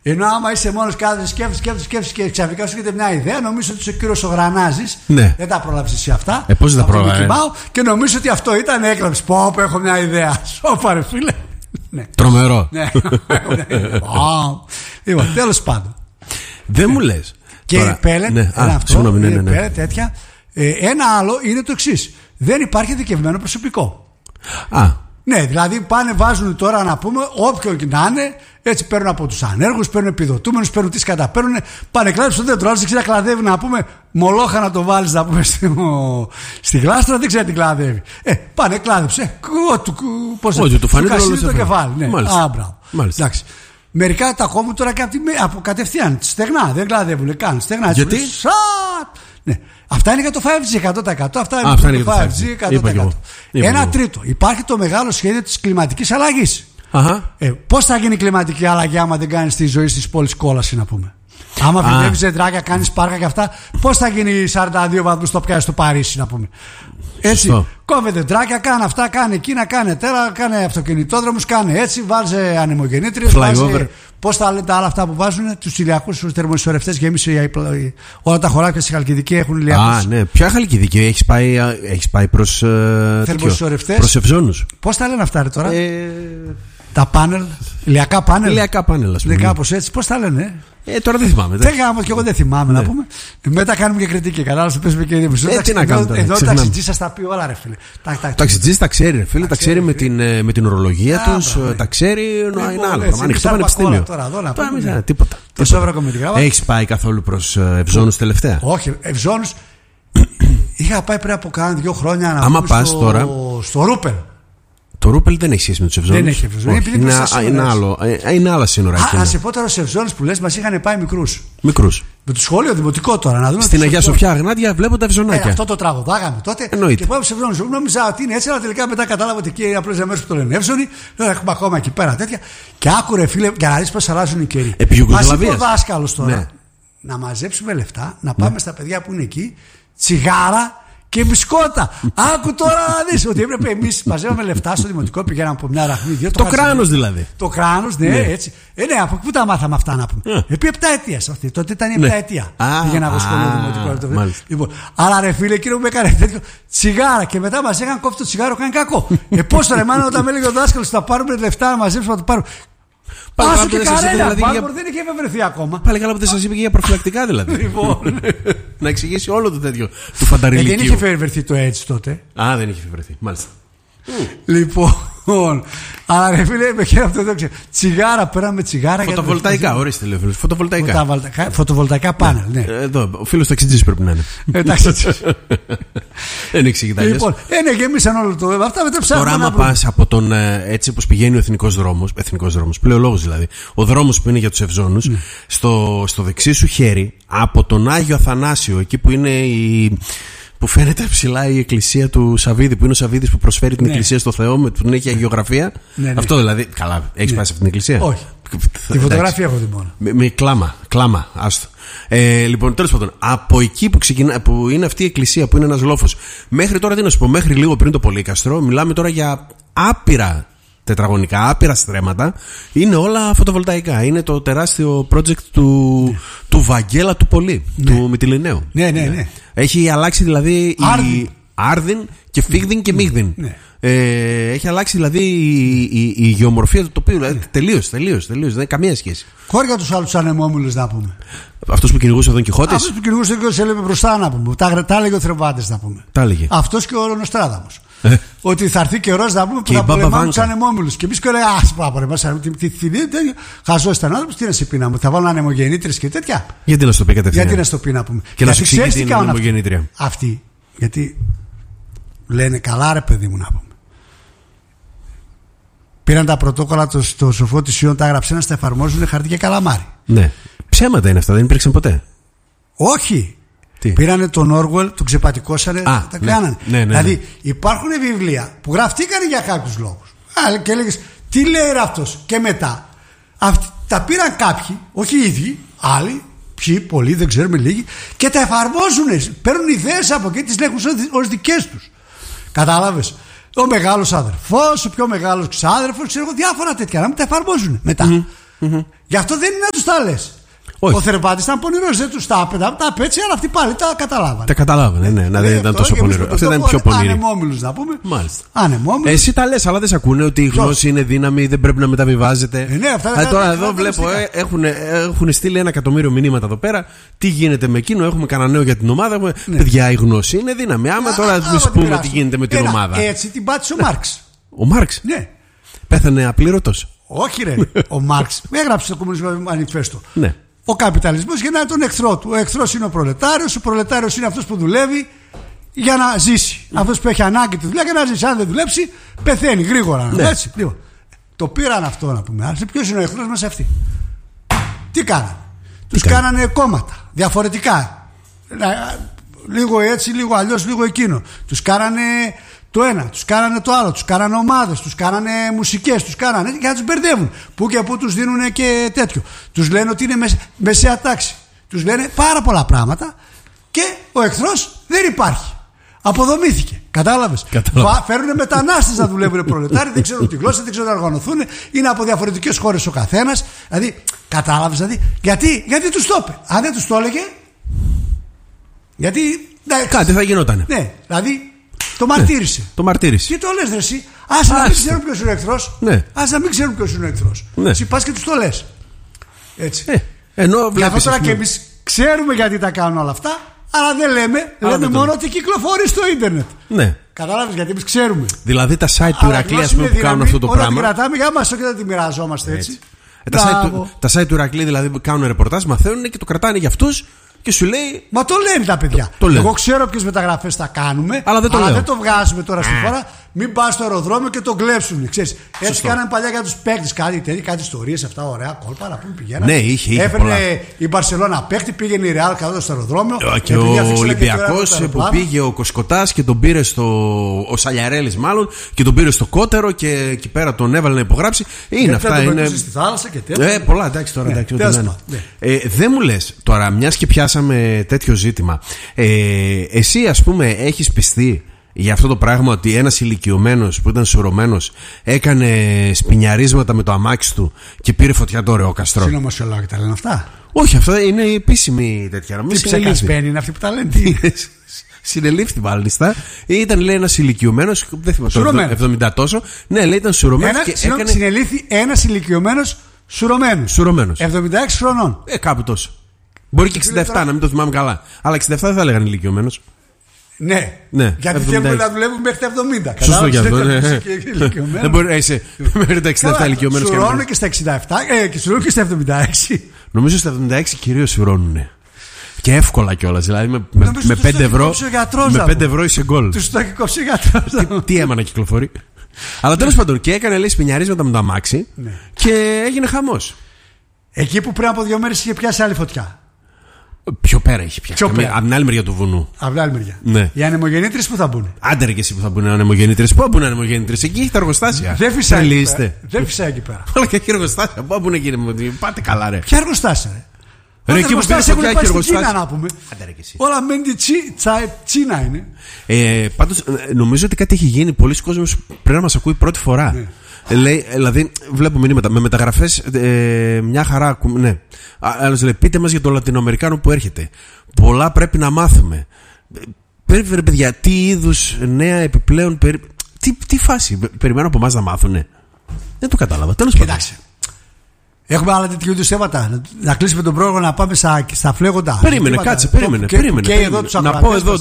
Ενώ άμα είσαι μόνος, κάθεσαι, σκέφτεσαι και ξαφνικά σου έρχεται μια ιδέα, νομίζω ότι είσαι ο κύριος ο Γρανάζης. Ναι. Δεν τα πρόλαβες εσύ αυτά. Πώς δεν τα πρόλαβες? Και νομίζω ότι αυτό ήταν έκλαψη. Πω, έχω μια ιδέα. Σώπα, ρε φίλε. Ναι. Τρομερό. Ναι. Λοιπόν, τέλος πάντων. Δεν μου λες. Και η Pellet, ναι. Pellet, τέτοια. Ένα άλλο είναι το εξής. Δεν υπάρχει ειδικευμένο προσωπικό. Ναι, δηλαδή πάνε, βάζουν τώρα να πούμε, όποιον και να είναι, έτσι παίρνουν από τους ανέργους, παίρνουν επιδοτούμενους, παίρνουν τις κατά, παίρνουν, πάνε κλάδι στο δέντρο. Άλλος δεν ξέρει να κλαδεύει, να πούμε, μολόχα να το βάλεις, να πούμε, στη γλάστρα, δεν ξέρει τι κλαδεύει. Πάνε, κλάδεψε. Πώς του φανεί το κεφάλι. Ναι. Μάλιστα. Εντάξει. Μερικά τα κόβουν τώρα και από κατευθείαν, στεγνά, δεν κλαδεύουν καν. Στεγνά, γιατί? Ναι. Αυτά είναι για το 5G 100%. Αυτά είναι για το 5G 100%. Ένα τρίτο. Υπάρχει το μεγάλο σχέδιο της κλιματικής αλλαγής. Πώς θα γίνει η κλιματική αλλαγή άμα δεν κάνεις τη ζωή της πόλης κόλαση, να πούμε? Άμα φυτεύεις δεντράκια, κάνεις πάρκα και αυτά, πώς θα γίνει οι 42 βαθμούς το πιάσει στο Παρίσι, να πούμε? Έτσι, κόβε δεντράκια, κάνε αυτά, κάνε εκείνα, κάνε τέρα, κάνε αυτοκινητόδρομους, κάνε έτσι, βάζε ανεμογεννήτριες, βάζε. Πώς τα λένε τα άλλα αυτά που βάζουν, τους ηλιακούς, τους θερμοσυσσωρευτές, γέμισε όλα τα χωράκια στη Χαλκιδική έχουν ηλιακούς. Ναι, ποια Χαλκιδική, έχεις πάει προς θερμοσυσσωρευτές, προς Ευζώνους? Πώς τα λένε αυτά, ρε, τώρα? Τα πάνελ, ηλιακά πάνελ. Ηλιακά πάνελ, ας πούμε. Κάπως έτσι, πώς τα λένε? Τώρα δεν θυμάμαι. Δεν γάμω και εγώ δεν θυμάμαι, να πούμε. Μετά κάνουμε και κριτική. Κατάλαβε, παίζουμε και εμείς. Τι να κάνουμε τώρα? Εδώ ο ταξιτζής σας τα πει όλα, ρε φίλε. Ο ταξιτζής τα ξέρει, ρε φίλε. Τα ξέρει με την ορολογία τους. Τα ξέρει. Είναι άλλο. Ανοιχτό πανεπιστήμιο. Τώρα τίποτα. Έχεις πάει καθόλου προς Ευζώνους τελευταία? Όχι, Ευζώνους είχα πάει πριν από κάνα 2 χρόνια. Άμα πας τώρα στο Ρούπελ. Το Ρούπελ δεν έχει σχέση με τους Ευζώνους. Δεν έχει Ευζώνους. Είναι άλλα σύνορα. Να σε πω τώρα στους Ευζώνους που λες, μας είχαν πάει μικρούς. Με το σχολείο δημοτικό τώρα. Να δούμε στην Αγία Σοφιά Αγνάντια βλέπω τα Ευζωνάκια. Αυτό το τραγουδάγαμε τότε. Εννοείται. Και πάμε στους Ευζώνους. Νόμιζα ότι είναι έτσι, αλλά τελικά μετά κατάλαβα ότι εκεί απλώς για μέρος που το λένε Ευζώνοι. Λέω, έχουμε ακόμα εκεί πέρα τέτοια. Και άκουρε, φίλε, για να δεις πώς αλλάζουν οι καιροί. Μας είπε ο δάσκαλος τώρα να μαζέψουμε λεφτά, να πάμε στα παιδιά που είναι εκεί, τσιγάρα και μπισκότα. Άκου τώρα να δεις ότι έπρεπε εμείς μαζεύαμε λεφτά στο δημοτικό, πηγαίναμε από μια ραχμή, δύο. Το κράνος δηλαδή. Το κράνος, ναι, έτσι. Ναι, από πού τα μάθαμε αυτά, να πούμε? Επί 7 ετίας αυτή. Τότε ήταν η 7 ετία. Πήγαινα από σχολείο δημοτικό. Λοιπόν, αλλά ρε φίλε, εκείνο που με έκανε τέτοιο τσιγάρα και μετά μας έκανε κόφει το τσιγάρο, κάνει κακό. Πώς ρε μάνα, όταν με έλεγε ο δάσκαλος θα πάρουμε λεφτά να μαζέψουμε, να το πάρουμε. Πάσο και κανένα δεν είχε εφευρεθεί ακόμα. Πάλι καλά που δεν σας είπε και για προφυλακτικά δηλαδή. Λοιπόν, να εξηγήσει όλο το τέτοιο του φανταριλικίου. Δεν είχε εφευρεθεί το έτσι τότε. Δεν είχε εφευρεθεί, μάλιστα. Λοιπόν, αλλά ρε φίλε, με χαίρε αυτό, δεν ξέρω. Τσιγάρα, πέραμε τσιγάρα. Φωτοβολταϊκά, ορίστε λέω φίλε. Φωτοβολταϊκά πάνελ, ναι. Εδώ, ο φίλος ταξιτζής πρέπει να είναι. Εντάξει. Δεν εξηγητά. Λοιπόν, γεμίσαν όλο το. Αυτά μετά ψάχνουν. Τώρα, άμα πας από τον. Έτσι όπως πηγαίνει ο εθνικός δρόμος, πλεολόγος δηλαδή, ο δρόμος που είναι για τους Ευζώνους, στο δεξί σου χέρι, από τον Άγιο Αθανάσιο, εκεί που είναι που φαίνεται ψηλά η εκκλησία του Σαββίδη, που είναι ο Σαββίδης που προσφέρει την εκκλησία στο Θεό, που την έχει αγιογραφία. Αυτό δηλαδή. Καλά, έχεις πάει σε αυτήν την εκκλησία? Όχι. Τη φωτογραφία έχω δει μόνο. Με κλάμα, άστο. Λοιπόν, τέλος πάντων, από εκεί που είναι αυτή η εκκλησία, που είναι ένας λόφος, μέχρι τώρα, τι να σου πω, μέχρι λίγο πριν το Πολύκαστρο, μιλάμε τώρα για άπειρα τετραγωνικά, άπειρα στρέμματα. Είναι όλα φωτοβολταϊκά. Είναι το τεράστιο project του Βαγγέλα του Πολύ, του Μυτιληναίου. Ναι. Έχει αλλάξει δηλαδή Άρδιν και Φίγδιν και Μίγδιν. Έχει αλλάξει δηλαδή η γεωμορφία του τοπίου. Δηλαδή, τελείως. Δεν έχει καμία σχέση. Χώρια τους άλλους ανεμόμυλους, να πούμε. Αυτός που κυνηγούσε ο Δον Κιχώτης. Αυτός που κυνηγούσε ο Δον Κιχώτης έλεγε μπροστά, να πούμε. Τα έλεγε ο Θρεβάντες, να πούμε. Αυτός και ο Νοστράδαμος. Ότι θα έρθει καιρός, να πούμε, που θα πολεμάμε τους ανεμόμυλους. Και εμείς και έλεγα, τι χαζός ήταν άνθρωπος, τι να σε πει να μου, θα βάλουν ανεμογεννήτριες και τέτοια. Γιατί να στο πει κατευθείαν? Γιατί να στο πει, να πούμε. Και να σου εξηγήσει την ανεμογεννήτρια. Αυτοί, γιατί λένε καλά, ρε παιδί μου, να πούμε. Πήραν τα πρωτόκολλα στο σοφό της Ιών, τα έγραψε, να στα εφαρμόζουν χαρτί και καλαμάρι. Ναι. Ψέματα είναι αυτά, δεν υπήρξαν ποτέ. Όχι. Πήρανε τον Όργουελ, τον ξεπατικώσανε, τα κάνανε. Δηλαδή υπάρχουν βιβλία που γραφτήκανε για κάποιους λόγους. Και έλεγες, τι λέει αυτός? Και μετά τα πήραν κάποιοι, όχι οι ίδιοι, άλλοι, ποιοι, πολλοί, δεν ξέρουμε, λίγοι, και τα εφαρμόζουν. Παίρνουν ιδέες από εκεί, τις λέγουν ως δικές τους. Κατάλαβες? Ο μεγάλος αδερφός, ο πιο μεγάλος ξάδερφος, ξέρω εγώ, διάφορα τέτοια να μην τα εφαρμόζουν μετά. Γι' αυτό δεν είναι να τους τα λες. Ο Θερβάτης ήταν πονηρός, δεν τους τα απέτσε, αλλά αυτοί πάλι τα καταλάβανε. Τα καταλάβανε, ναι, να δεν ήταν τόσο πονηρό. Αυτό ήταν πιο πονηρό. Ανεμόμυλους να πούμε. Μάλιστα. Ανεμόμυλους. Εσύ τα λες, αλλά δεν σε ακούνε ότι η γνώση είναι δύναμη, δεν πρέπει να μεταβιβάζεται. Ναι, αυτά τώρα εδώ βλέπω, έχουν στείλει 1 εκατομμύριο μηνύματα εδώ πέρα. Τι γίνεται με εκείνο, έχουμε κανένα νέο για την ομάδα. Παιδιά, η γνώση είναι δύναμη. Άμα τώρα εμείς πούμε τι γίνεται με την ομάδα. Έτσι την πάτησε ο Μάρξ. Ο Μάρξ. Ναι. Πέθανε απλήρωτος. Όχι, ρε. Ο Μάρξ έγραψε το Κομμουνιστικό Μανιφέστο. Ναι. Ο καπιταλισμός γεννάει τον εχθρό του. Ο εχθρός είναι ο προλετάριος. Ο προλετάριος είναι αυτός που δουλεύει για να ζήσει. Αυτός που έχει ανάγκη τη δουλειά για να ζήσει. Αν δεν δουλέψει, πεθαίνει γρήγορα. Ναι. Έτσι, λίγο. Το πήραν αυτό να πούμε. Αλλά ποιος είναι ο εχθρός μας αυτοί? Τι κάνανε? Τους κάνανε κόμματα διαφορετικά. Λίγο έτσι, λίγο αλλιώς, λίγο εκείνο. Τους κάνανε το ένα, τους κάνανε το άλλο, τους κάνανε ομάδες, τους κάνανε μουσικές, τους κάνανε για να τους μπερδεύουν. Που και που τους δίνουν και τέτοιο. Τους λένε ότι είναι μεσαία τάξη. Τους λένε πάρα πολλά πράγματα και ο εχθρός δεν υπάρχει. Αποδομήθηκε. Κατάλαβες? Φέρνουν μετανάστες να δουλεύουν προλετάροι, δεν ξέρουν τη γλώσσα, δεν ξέρουν να οργανωθούν, είναι από διαφορετικές χώρες ο καθένας. Δηλαδή, κατάλαβες δηλαδή, γιατί τους το είπε? Αν δεν τους το έλεγε, γιατί. Κάτι θα γινότανε. Ναι, δηλαδή. Το μαρτύρησε. Το μαρτύρησε. Τι το λες, ρε εσύ? Ας να μην ξέρουν ποιος είναι ο εχθρός. Ναι. Ας να μην ξέρουν ποιος είναι ο εχθρός. Ναι. Εσύ πας και τους το λες. Έτσι. Ενώ βλέπεις. Τώρα και εμείς ξέρουμε γιατί τα κάνουν όλα αυτά, αλλά δεν λέμε. Λέμε μόνο ότι κυκλοφορεί στο ίντερνετ. Ναι. Κατάλαβες, γιατί εμείς ξέρουμε. Δηλαδή τα site του Ηρακλή, ας πούμε, που κάνουν αυτό το πράγμα. Όλα τα κρατάμε για μας, όχι να τη μοιραζόμαστε έτσι. Τα site του Ηρακλή δηλαδή που κάνουν ρεπορτάζ, μαθαίνουν και το κρατάνε για αυτούς. Και σου λέει. Μα το λένε τα παιδιά. Εγώ ξέρω ποιες μεταγραφές θα κάνουμε, αλλά δεν το βγάζουμε τώρα στη χώρα. Μην πας στο αεροδρόμιο και τον κλέψουν. Ξέρεις, έτσι κάνανε παλιά για τους παίκτες. Κάτι ιστορίες αυτά, ωραία κόλπα να πούμε πηγαίνανε. Ναι, είχε. Έφερνε η Μπαρσελόνα παίκτη, πήγαινε η Ρεάλ κάτω στο αεροδρόμιο. Και ο Ολυμπιακός που πήγε ο Κοσκοτάς και τον πήρε ο Σαλιαρέλης μάλλον και τον πήρε στο κότερο και εκεί πέρα τον έβαλε να υπογράψει. Είναι αυτά. Είναι. Στη θάλασσα και τέτοια. Πολλά, εντάξει τώρα. Δεν μου λες τώρα, μιας και πιάσαμε τέτοιο ζήτημα. Εσύ, ας πούμε, έχεις πιστεί για αυτό το πράγμα ότι ένας ηλικιωμένος που ήταν σουρωμένος έκανε σπινιαρίσματα με το αμάξι του και πήρε φωτιά το Ρεόκαστρο? Συνωμοσιολόγοι τα λένε αυτά? Όχι, αυτά είναι επίσημη τέτοια. Τι ψεκασμένοι είναι αυτοί που τα λένε? Συνελήφθη μάλιστα. Ήταν, λέει, ένας ηλικιωμένος, δεν θυμάμαι, 70 τόσο. Ναι, λέει, ήταν σουρωμένος. Συνελήφθη ένας ηλικιωμένος σουρωμένος. 76 χρονών. Κάπου τόσο. Μπορεί και 67, να μην το θυμάμαι καλά. Αλλά 67 δεν θα έλεγαν ηλικιωμένος. Ναι. Γιατί θέλουμε να δουλεύουμε μέχρι τα 70. Σωστό γι' αυτό. Δεν μπορεί να είσαι μέχρι τα 67 ηλικιωμένος. Σουρώνουν και στα 67 και σουρώνουν και στα 76. Νομίζω στα 76 κυρίως σουρώνουν. Και εύκολα κιόλας. Δηλαδή με 5 ευρώ είσαι γκολ. Τους το έχει κόψει ο γιατρός. Τι αίμα να κυκλοφορεί. Αλλά τέλος πάντων, και έκανε, λέει, σπινιαρίσματα με το αμάξι και έγινε χαμός. Εκεί που πριν από 2 μέρες είχε πιάσει άλλη φωτιά. Πιο πέρα έχει πιάσει. Από την άλλη μεριά του βουνού. Από την άλλη μεριά. Ναι. Οι ανεμογεννήτρες που θα μπουν? Άντε ρε και εσύ που θα μπουν ανεμογεννήτρες. Πού μπουν ανεμογεννήτρες? Εκεί έχει τα εργοστάσια. Δεν φυσάει. Δεν φυσάει εκεί πέρα. Όλα και έχει εργοστάσια. Πού μπουν εκεί? Πάτε καλά, ρε. Ποια εργοστάσια, ρε? Ρε, εκεί που πήρε φωτιά έχει εργοστάσια. Να πούμε. Άντε ρε και εσύ. Όλα μένει Τσίνα είναι. Πάντως νομίζω ότι κάτι έχει γίνει. Πολλοί κόσμος πρέπει να μας ακούει πρώτη φορά. Ναι. Λέει, δηλαδή, βλέπω μηνύματα με μεταγραφές, μια χαρά. Ναι. Άλλος λέει, πείτε μας για το Λατινοαμερικάνο που έρχεται. Πολλά πρέπει να μάθουμε. Πρέπει, παιδιά, τι είδους νέα επιπλέον. Τι φάση περιμένω από εμάς να μάθουνε? Δεν το κατάλαβα. Τέλος πάντων. Έχουμε άλλα τέτοιου είδους θέματα. Να κλείσουμε τον πρόγραμμα, να πάμε στα φλέγοντα. Περίμενε. Να πω εδώ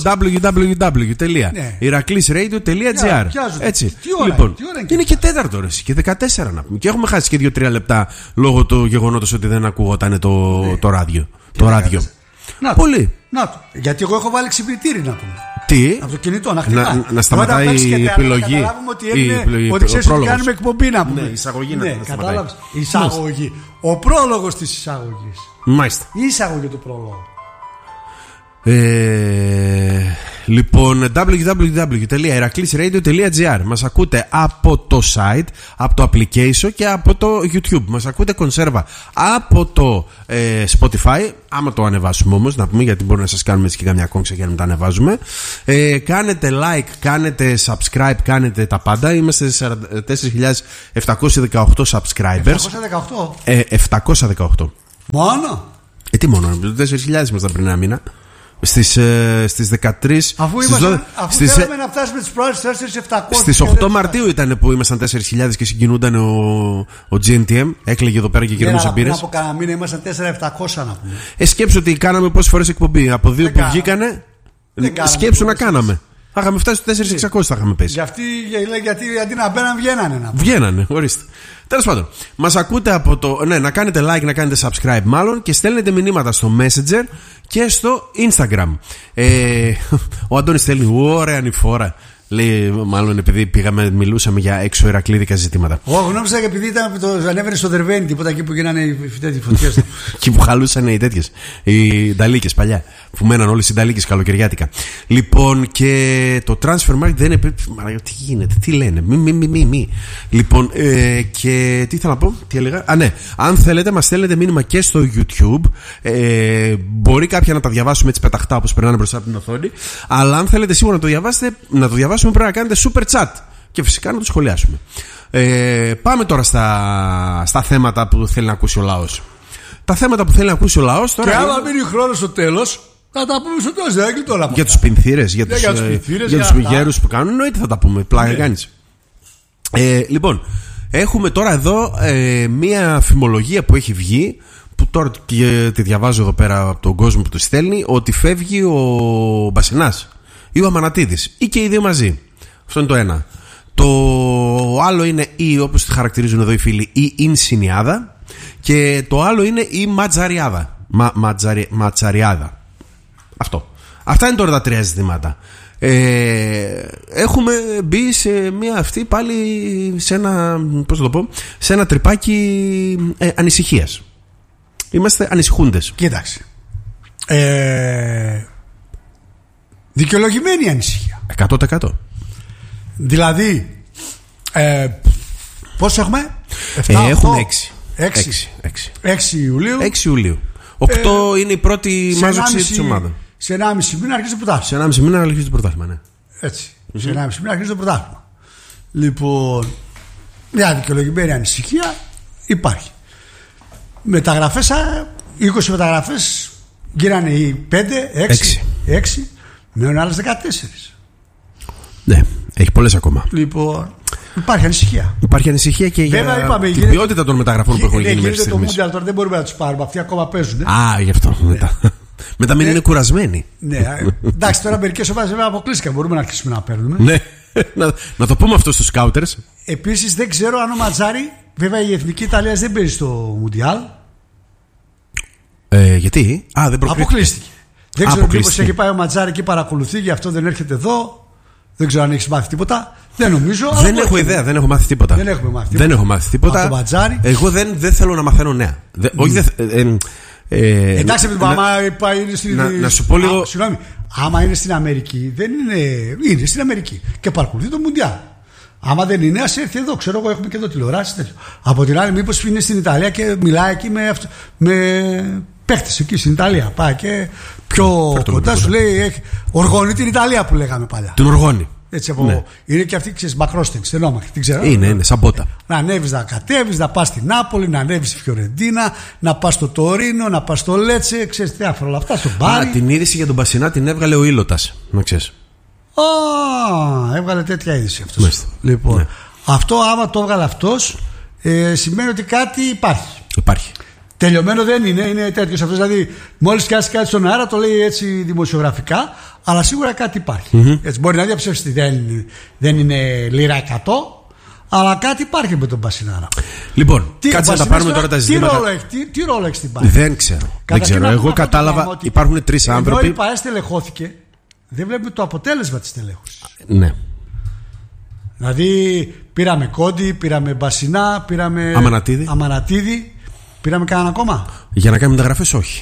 www.ηρακλεισradio.gr. Έτσι. Λοιπόν, είναι και 4 ώρες και 14 να πούμε. Και έχουμε χάσει και 2-3 λεπτά λόγω του γεγονότος ότι δεν ακούγονταν το ράδιο. Πολύ. Γιατί εγώ έχω βάλει ξυπνητήρι να πούμε. Τι? Από το κινητό να σταματάει η επιλογή. Να καταλάβουμε ότι ξέρεις ότι κάνουμε εκπομπή να πούμε. Ναι, εισαγωγή να σταματάει. Εισαγωγή. Ο πρόλογος της εισαγωγής. Μάλιστα. Η εισαγωγή του πρόλογου. Λοιπόν, www.iraklissradio.gr. Μας ακούτε από το site, από το application και από το YouTube. Μας ακούτε κονσέρβα από το Spotify. Άμα το ανεβάσουμε όμως, να πούμε, γιατί μπορεί να σας κάνουμε έτσι και καμιά κόμψα για να τα ανεβάζουμε. Κάνετε like, κάνετε subscribe, κάνετε τα πάντα. Είμαστε 4.718 subscribers. 718. Μόνο? Τι μόνο, 4.000 ήμασταν πριν ένα μήνα. Στις 13. Αφού θέλαμε να φτάσουμε τις πρώτες 4.700. Στις 8 Μαρτίου ήταν που ήμασταν 4.000 και συγκινούνταν ο GNTM. Έκλαιγε εδώ πέρα και γυρνούσε μπύρες. Πριν από κανένα μήνα ήμασταν 4.700 να πούμε. Σκέψου ότι κάναμε πόσες φορές εκπομπή. Από 2 που βγήκανε. Σκέψου να κάναμε. Θα είχαμε φτάσει στο 4.600 θα είχαμε πέσει. Γιατί αντί να μπαίναν βγαίνανε. Βγαίνανε, ορίστε. Τέλος πάντων, μας ακούτε από το. Ναι, να κάνετε like, να κάνετε subscribe μάλλον και στέλνετε μηνύματα στο Messenger και στο Instagram. Ο Αντώνης στέλνει ωραία ανηφόρα. Λέει, μάλλον επειδή μιλούσαμε για έξω ηρακλήδικα ζητήματα. Εγώ γνώρισα και επειδή ανέβαινε στο Δερβένι, τίποτα εκεί που γίνανε οι φωτιές. Εκεί που χαλούσαν οι τέτοιες. Οι νταλίκες παλιά. Που μέναν όλες οι νταλίκες καλοκαιριάτικα. Λοιπόν, και το transfer market δεν είναι. Τι γίνεται, τι λένε. Μη. Λοιπόν, και τι ήθελα να πω, τι έλεγα. Ναι, αν θέλετε, μας στέλνετε μήνυμα και στο YouTube. Μπορεί κάποια να τα διαβάσουμε έτσι πεταχτά όπως περνάνε μπροστά από την οθόνη. Αλλά αν θέλετε σίγουρα να το διαβάσουμε, πρέπει να κάνετε super chat και φυσικά να το σχολιάσουμε. Πάμε τώρα στα θέματα που θέλει να ακούσει ο λαός. Τα θέματα που θέλει να ακούσει ο λαός τώρα. Και άμα μείνει χρόνο στο τέλος, θα τα πούμε στο τέλος. Δεν τώρα. Για τους πινθύρες, για τους γέρους που κάνουν, εννοείται θα τα πούμε. Πλάκα κάνεις. Λοιπόν, έχουμε τώρα εδώ μία φημολογία που έχει βγει, που τώρα τη διαβάζω εδώ πέρα από τον κόσμο που το στέλνει, ότι φεύγει ο Μπασινάς ή ο Αμανατίδης ή και οι δύο μαζί. Αυτό είναι το ένα. Το άλλο είναι όπως τη χαρακτηρίζουν εδώ οι φίλοι, η Ινσινιάδα. Και το άλλο είναι η Ματζαριάδα. Ματζαριάδα. Αυτό. Αυτά είναι τώρα τα τρία ζητήματα. Έχουμε μπει σε μια αυτή πάλι σε ένα, πώς θα το πω, σε ένα τρυπάκι ανησυχίας. Είμαστε ανησυχούντες. Κοίταξε. Δικαιολογημένη ανησυχία. 100%. Δηλαδή πώς έχουμε? Έχουμε 6 Ιουλίου. 6 Ιουλίου. 8 είναι η πρώτη μάζοξη της ομάδας. Σε 1,5 μήνα αρχίζει το πρωτάθλημα. Σε 1,5 μήνα αρχίζει το πρωτάθλημα, ναι. Έτσι. Σε 1,5 μήνα αρχίζει το πρωτάθλημα. Λοιπόν, μια δικαιολογημένη ανησυχία υπάρχει. Μεταγραφές, 20 μεταγραφές γίνανε οι 5, 6. Μένουν άλλες 14. Ναι, έχει πολλές ακόμα. Λοιπόν, υπάρχει ανησυχία. Υπάρχει ανησυχία και βέβαια, για την ποιότητα των μεταγραφών που έχουν γίνει μέχρι στιγμής. Το Mundial τώρα δεν μπορούμε να τους πάρουμε. Αυτοί ακόμα παίζουν. Γι' αυτό. Μετά μην είναι κουρασμένοι. Ναι, εντάξει, τώρα μερικές ομάδες βέβαια αποκλείστηκαν. Μπορούμε να αρχίσουμε να παίρνουμε. Ναι, να το πούμε αυτό στους σκάουτερς. Επίσης δεν ξέρω αν ο Ματζάρη, βέβαια η εθνική Ιταλία δεν παίζει στο Mundial. Γιατί? Δεν αποκλείστηκε. Δεν ξέρω μήπως έχει πάει ο Ματζάρη και παρακολουθεί, γι' αυτό δεν έρχεται εδώ. Δεν ξέρω αν έχει μάθει τίποτα. Δεν νομίζω. Δεν έχω ιδέα, δεν έχω μάθει τίποτα. Δεν έχω μάθει τίποτα. Εγώ δεν θέλω να μαθαίνω νέα. Εντάξει, άμα είναι στην. Να σου πω λίγο. Συγγνώμη, άμα είναι στην Αμερική, δεν είναι. Είναι στην Αμερική και παρακολουθεί το Μουντιάλ. Άμα δεν είναι, ας έρθει εδώ. Ξέρω εγώ, έχουμε και εδώ τηλεοράσεις. Από την άλλη, μήπως είναι στην Ιταλία και μιλάει εκεί με παίχτες εκεί στην Ιταλία. Πάει και πιο κοντά σου λέει. Οργώνει την Ιταλία που λέγαμε παλιά. Την οργώνει. Έτσι από ναι. Είναι και αυτή μακρόστενη, στενόμαχη, την ξέρω. Είναι σαν πότα. Να ανέβεις, να κατέβεις, να πας στην Νάπολη, να ανέβεις στη Φιωρεντίνα, να πας στο Τωρίνο, να πας στο Λέτσε, ξέρεις τι άφερα όλα αυτά, στο Μπάρι. Την είδηση για τον Μπασινά την έβγαλε ο Ήλωτας, να ξέρεις. Έβγαλε τέτοια είδηση αυτός. Λοιπόν, ναι. Αυτό άμα το έβγαλε αυτός, σημαίνει ότι κάτι υπάρχει. Τελειωμένο δεν είναι, είναι τέτοιος αυτός. Δηλαδή, μόλις πιάσει κάτι στον αέρα, το λέει έτσι δημοσιογραφικά, αλλά σίγουρα κάτι υπάρχει. Έτσι, μπορεί να διαψεύσει, δεν είναι λίρα 100, αλλά κάτι υπάρχει με τον Μπασινάρα. Λοιπόν, κάτσε να τα πάρουμε τώρα τα ζητήματα. Τι ρόλο έχει στην πάλι? Δεν ξέρω. Εγώ κατάλαβα ότι υπάρχουν τρεις άνθρωποι. Ενώ η ΠΑΕ στελεχώθηκε, δεν βλέπουμε το αποτέλεσμα της στελέχωσης. Ναι. Δηλαδή, πήραμε Κόντι, πήραμε Μπασινά, πήραμε Αμανατίδη. Πήραμε κανέναν ακόμα? Για να κάνουμε μεταγραφές, όχι.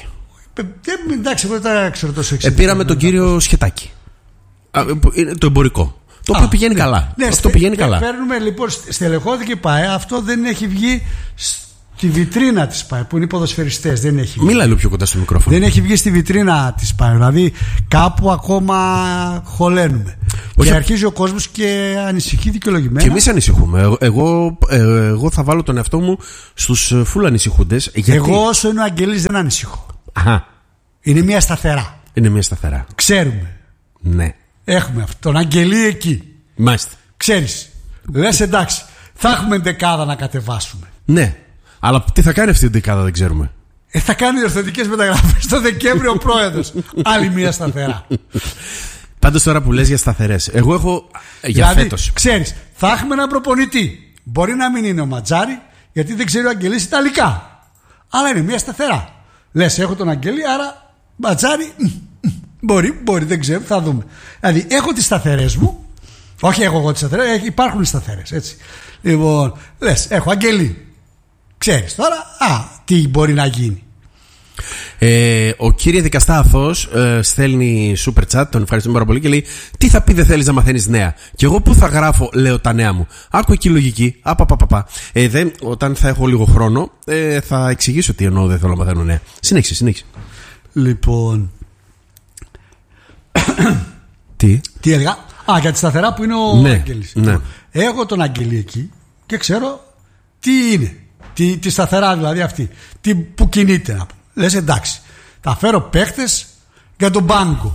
Εντάξει, εγώ δεν ξέρω τόσο εξή. Πήραμε τον κύριο Σχετάκη. Το εμπορικό. Το οποίο πηγαίνει καλά. Ναι, αυτό πηγαίνει καλά. Παίρνουμε λοιπόν στελεχώθηκε η ΠΑΕ, αυτό δεν έχει βγει στη βιτρίνα της ΠΑΕ που είναι οι ποδοσφαιριστές. Δεν έχει βγει. Μίλα λίγο πιο κοντά στο μικρόφωνο. Δεν έχει βγει στη βιτρίνα της ΠΑΕ. Δηλαδή κάπου ακόμα χωλένουμε. Όχι. Και αρχίζει ο κόσμος και ανησυχεί δικαιολογημένα. Και εμείς ανησυχούμε. Εγώ θα βάλω τον εαυτό μου στους φουλ ανησυχούντες. Γιατί... Εγώ όσο είναι ο Αγγελής δεν ανησυχώ. Αχα. Είναι μια σταθερά. Είναι μια σταθερά. Ξέρουμε. Ναι. Έχουμε τον Αγγελή εκεί. Μάλιστα. Ξέρεις. Λες εντάξει, θα έχουμε δεκάδα να κατεβάσουμε. Ναι. Αλλά τι θα κάνει αυτή η δεκάδα δεν ξέρουμε. Θα κάνει διορθωτικές μεταγραφές το Δεκέμβριο ο πρόεδρος. Άλλη μια σταθερά. Πάντως τώρα που λες για σταθερές, εγώ έχω για δηλαδή, φέτος. Ξέρεις, θα έχουμε έναν προπονητή. Μπορεί να μην είναι ο Ματζάρη, γιατί δεν ξέρει ο Αγγελής Ιταλικά. Αλλά είναι μια σταθερά. Λες, έχω τον Αγγελή, άρα Ματζάρη. Μπορεί, δεν ξέρω, θα δούμε. Δηλαδή, έχω τις σταθερές μου. Όχι, έχω εγώ τις σταθερές, υπάρχουν οι σταθερές. Έτσι. Λοιπόν, λες, έχω Αγγελή. Ξέρεις τώρα, τι μπορεί να γίνει. Ο κύριε Δικαστά Αθώος στέλνει super chat, τον ευχαριστούμε πάρα πολύ και λέει: τι θα πει δεν θέλεις να μαθαίνεις νέα. Και εγώ που θα γράφω, λέω τα νέα μου. Άκου εκεί λογική. Όταν θα έχω λίγο χρόνο, θα εξηγήσω τι εννοώ δεν θέλω να μαθαίνω νέα. Συνέχισε. Λοιπόν. Τι έλεγα. Για τη σταθερά που είναι ο Αγγελής. Ναι. Έχω τον Αγγελή εκεί και ξέρω τι είναι. Τη σταθερά δηλαδή αυτή. Που κινείται. Λες εντάξει. Θα φέρω παίκτες για τον πάγκο.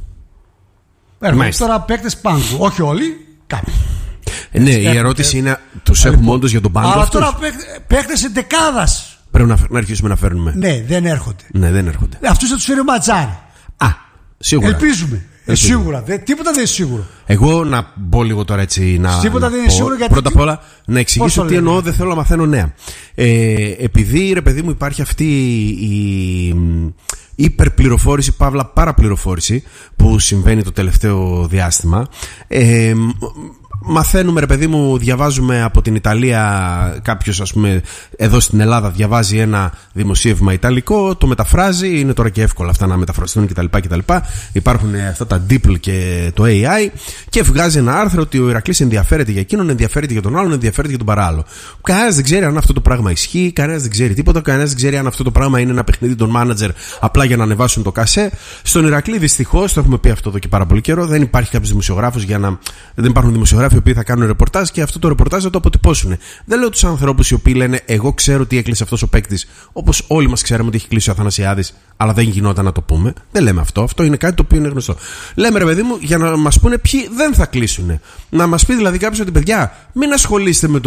Έρχονται τώρα παίκτες πάγκο. Όχι όλοι, κάποιοι. Ναι, η ερώτηση είναι: τους έχουμε όντως για τον πάγκο? Αλλά τώρα παίκτες εντεκάδας. Πρέπει να αρχίσουμε να φέρνουμε. Ναι, δεν έρχονται. Αυτούς θα τους φέρει ο Ματζάρη. Σίγουρα. Ελπίζουμε. Σίγουρα. Τίποτα δεν είναι σίγουρο. Εγώ να μπω λίγο τώρα έτσι τίποτα δεν είναι σίγουρο γιατί. Πρώτα απ' όλα να εξηγήσω τι εννοώ δεν θέλω να μαθαίνω νέα. Επειδή ρε παιδί μου υπάρχει αυτή η υπερπληροφόρηση, παύλα παραπληροφόρηση που συμβαίνει το τελευταίο διάστημα. Μαθαίνουμε ρε παιδί μου, διαβάζουμε από την Ιταλία, κάποιος ας πούμε εδώ στην Ελλάδα διαβάζει ένα δημοσίευμα ιταλικό, το μεταφράζει, είναι τώρα και εύκολα αυτά να μεταφραστούν κτλ. Υπάρχουν αυτά τα DeepL και το AI και βγάζει ένα άρθρο ότι ο Ηρακλής ενδιαφέρεται για εκείνον, ενδιαφέρεται για τον άλλον, ενδιαφέρεται για τον παράλληλο. Κανένας δεν ξέρει αν αυτό το πράγμα ισχύει, κανένας δεν ξέρει τίποτα, κανένας δεν ξέρει αν αυτό το πράγμα είναι ένα παιχνίδι των μάνατζερ απλά για να ανεβάσουν το κασέ. Στον Ηρακλή δυστυχώς, το έχουμε πει αυτό εδώ και πάρα πολύ καιρό, δεν υπάρχει κάποιος δημοσιογράφος δεν υπάρχουν δημοσιογράφοι οι οποίοι θα κάνουν ρεπορτάζ και αυτό το ρεπορτάζ θα το αποτυπώσουν. Δεν λέω τους ανθρώπους οι οποίοι λένε: εγώ ξέρω τι έκλεισε αυτός ο παίκτης, όπως όλοι μας ξέρουμε ότι έχει κλείσει ο Αθανασιάδης, αλλά δεν γινόταν να το πούμε. Δεν λέμε αυτό. Αυτό είναι κάτι το οποίο είναι γνωστό. Λέμε ρε παιδί μου για να μας πούνε ποιοι δεν θα κλείσουν. Να μας πει δηλαδή κάποιος ότι παιδιά, μην ασχολείστε με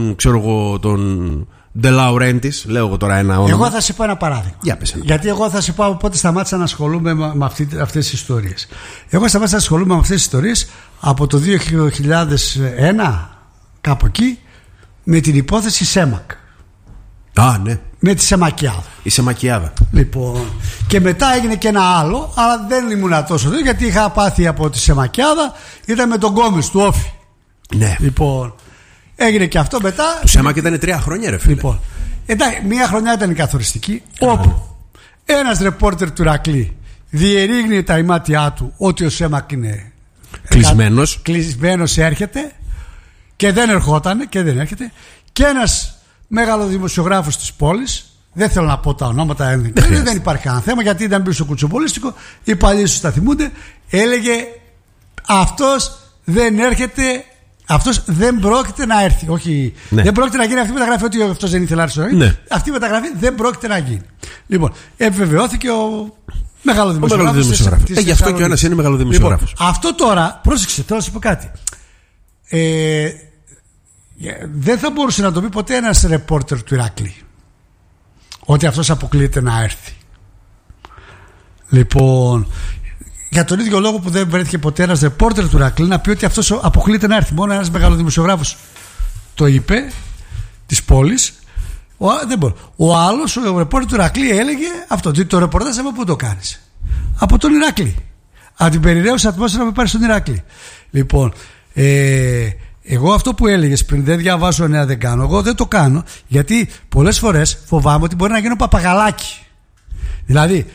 τον De Laurentiis, λέω εγώ τώρα ένα όνομα. Εγώ θα σε πω ένα παράδειγμα. Γιατί εγώ θα σε πω πότε σταμάτησα να ασχολούμαι με αυτές τις ιστορίες. Εγώ σταμάτησα να ασχολούμαι με αυτές τις ιστορίες από το 2001, κάπου εκεί, με την υπόθεση ΣΕΜΑΚ. Ναι. Με τη Σεμακιάδα. Η Σεμακιάδα. Λοιπόν, και μετά έγινε και ένα άλλο, αλλά δεν ήμουν τόσο δύο, γιατί είχα πάθει από τη Σεμακιάδα, ήταν με τον Γκόμες του Όφη. Ναι. Λοιπόν, έγινε και αυτό μετά. Το ΣΕΜΑΚ ήταν 3 χρόνια, ρε φίλε. Λοιπόν, εντάξει, μία χρονιά ήταν η καθοριστική, όπου ένας ρεπόρτερ του Ηρακλή διερρήγνει τα ημάτια του ότι ο ΣΕΜΑΚ είναι κλεισμένος, έρχεται και δεν ερχόταν και δεν έρχεται. Και ένας μεγάλο δημοσιογράφος της πόλης, δεν θέλω να πω τα ονόματα, δεν υπάρχει κανένα θέμα γιατί ήταν πίσω στο κουτσομπολίστικο, οι παλιοί σου τα θυμούνται, έλεγε αυτός δεν έρχεται, αυτός δεν πρόκειται να έρθει. Όχι, δεν πρόκειται να γίνει αυτή η μεταγραφή, ότι αυτός δεν ήθελε να έρθει. Αυτή η μεταγραφή δεν πρόκειται να γίνει. Λοιπόν, επιβεβαιώθηκε ο μεγάλο δημοσιογράφος. Γι' αυτό και ο ένας είναι μεγάλο δημοσιογράφος. Λοιπόν, αυτό τώρα, πρόσεξε, τώρα σου πω κάτι. Δεν θα μπορούσε να το πει ποτέ ένας ρεπόρτερ του Ηρακλή ότι αυτός αποκλείεται να έρθει. Λοιπόν, για τον ίδιο λόγο που δεν βρέθηκε ποτέ ένας ρεπόρτερ του Ηρακλή να πει ότι αυτός αποκλείεται να έρθει. Μόνο ένας μεγάλο δημοσιογράφος το είπε, της πόλης. Ο άλλος, ο ρεπόρτερ του Ηρακλή, έλεγε αυτό. Το ρεπορτάζ από πού το κάνεις? Από τον Ηρακλή. Από την περιραίουσα ατμόσφαιρα που υπάρχει στον Ηρακλή. Λοιπόν, εγώ αυτό που έλεγες πριν, δεν διαβάζω νέα, δεν κάνω. Εγώ δεν το κάνω γιατί πολλές φορές φοβάμαι ότι μπορεί να γίνω παπαγαλάκι. Δηλαδή,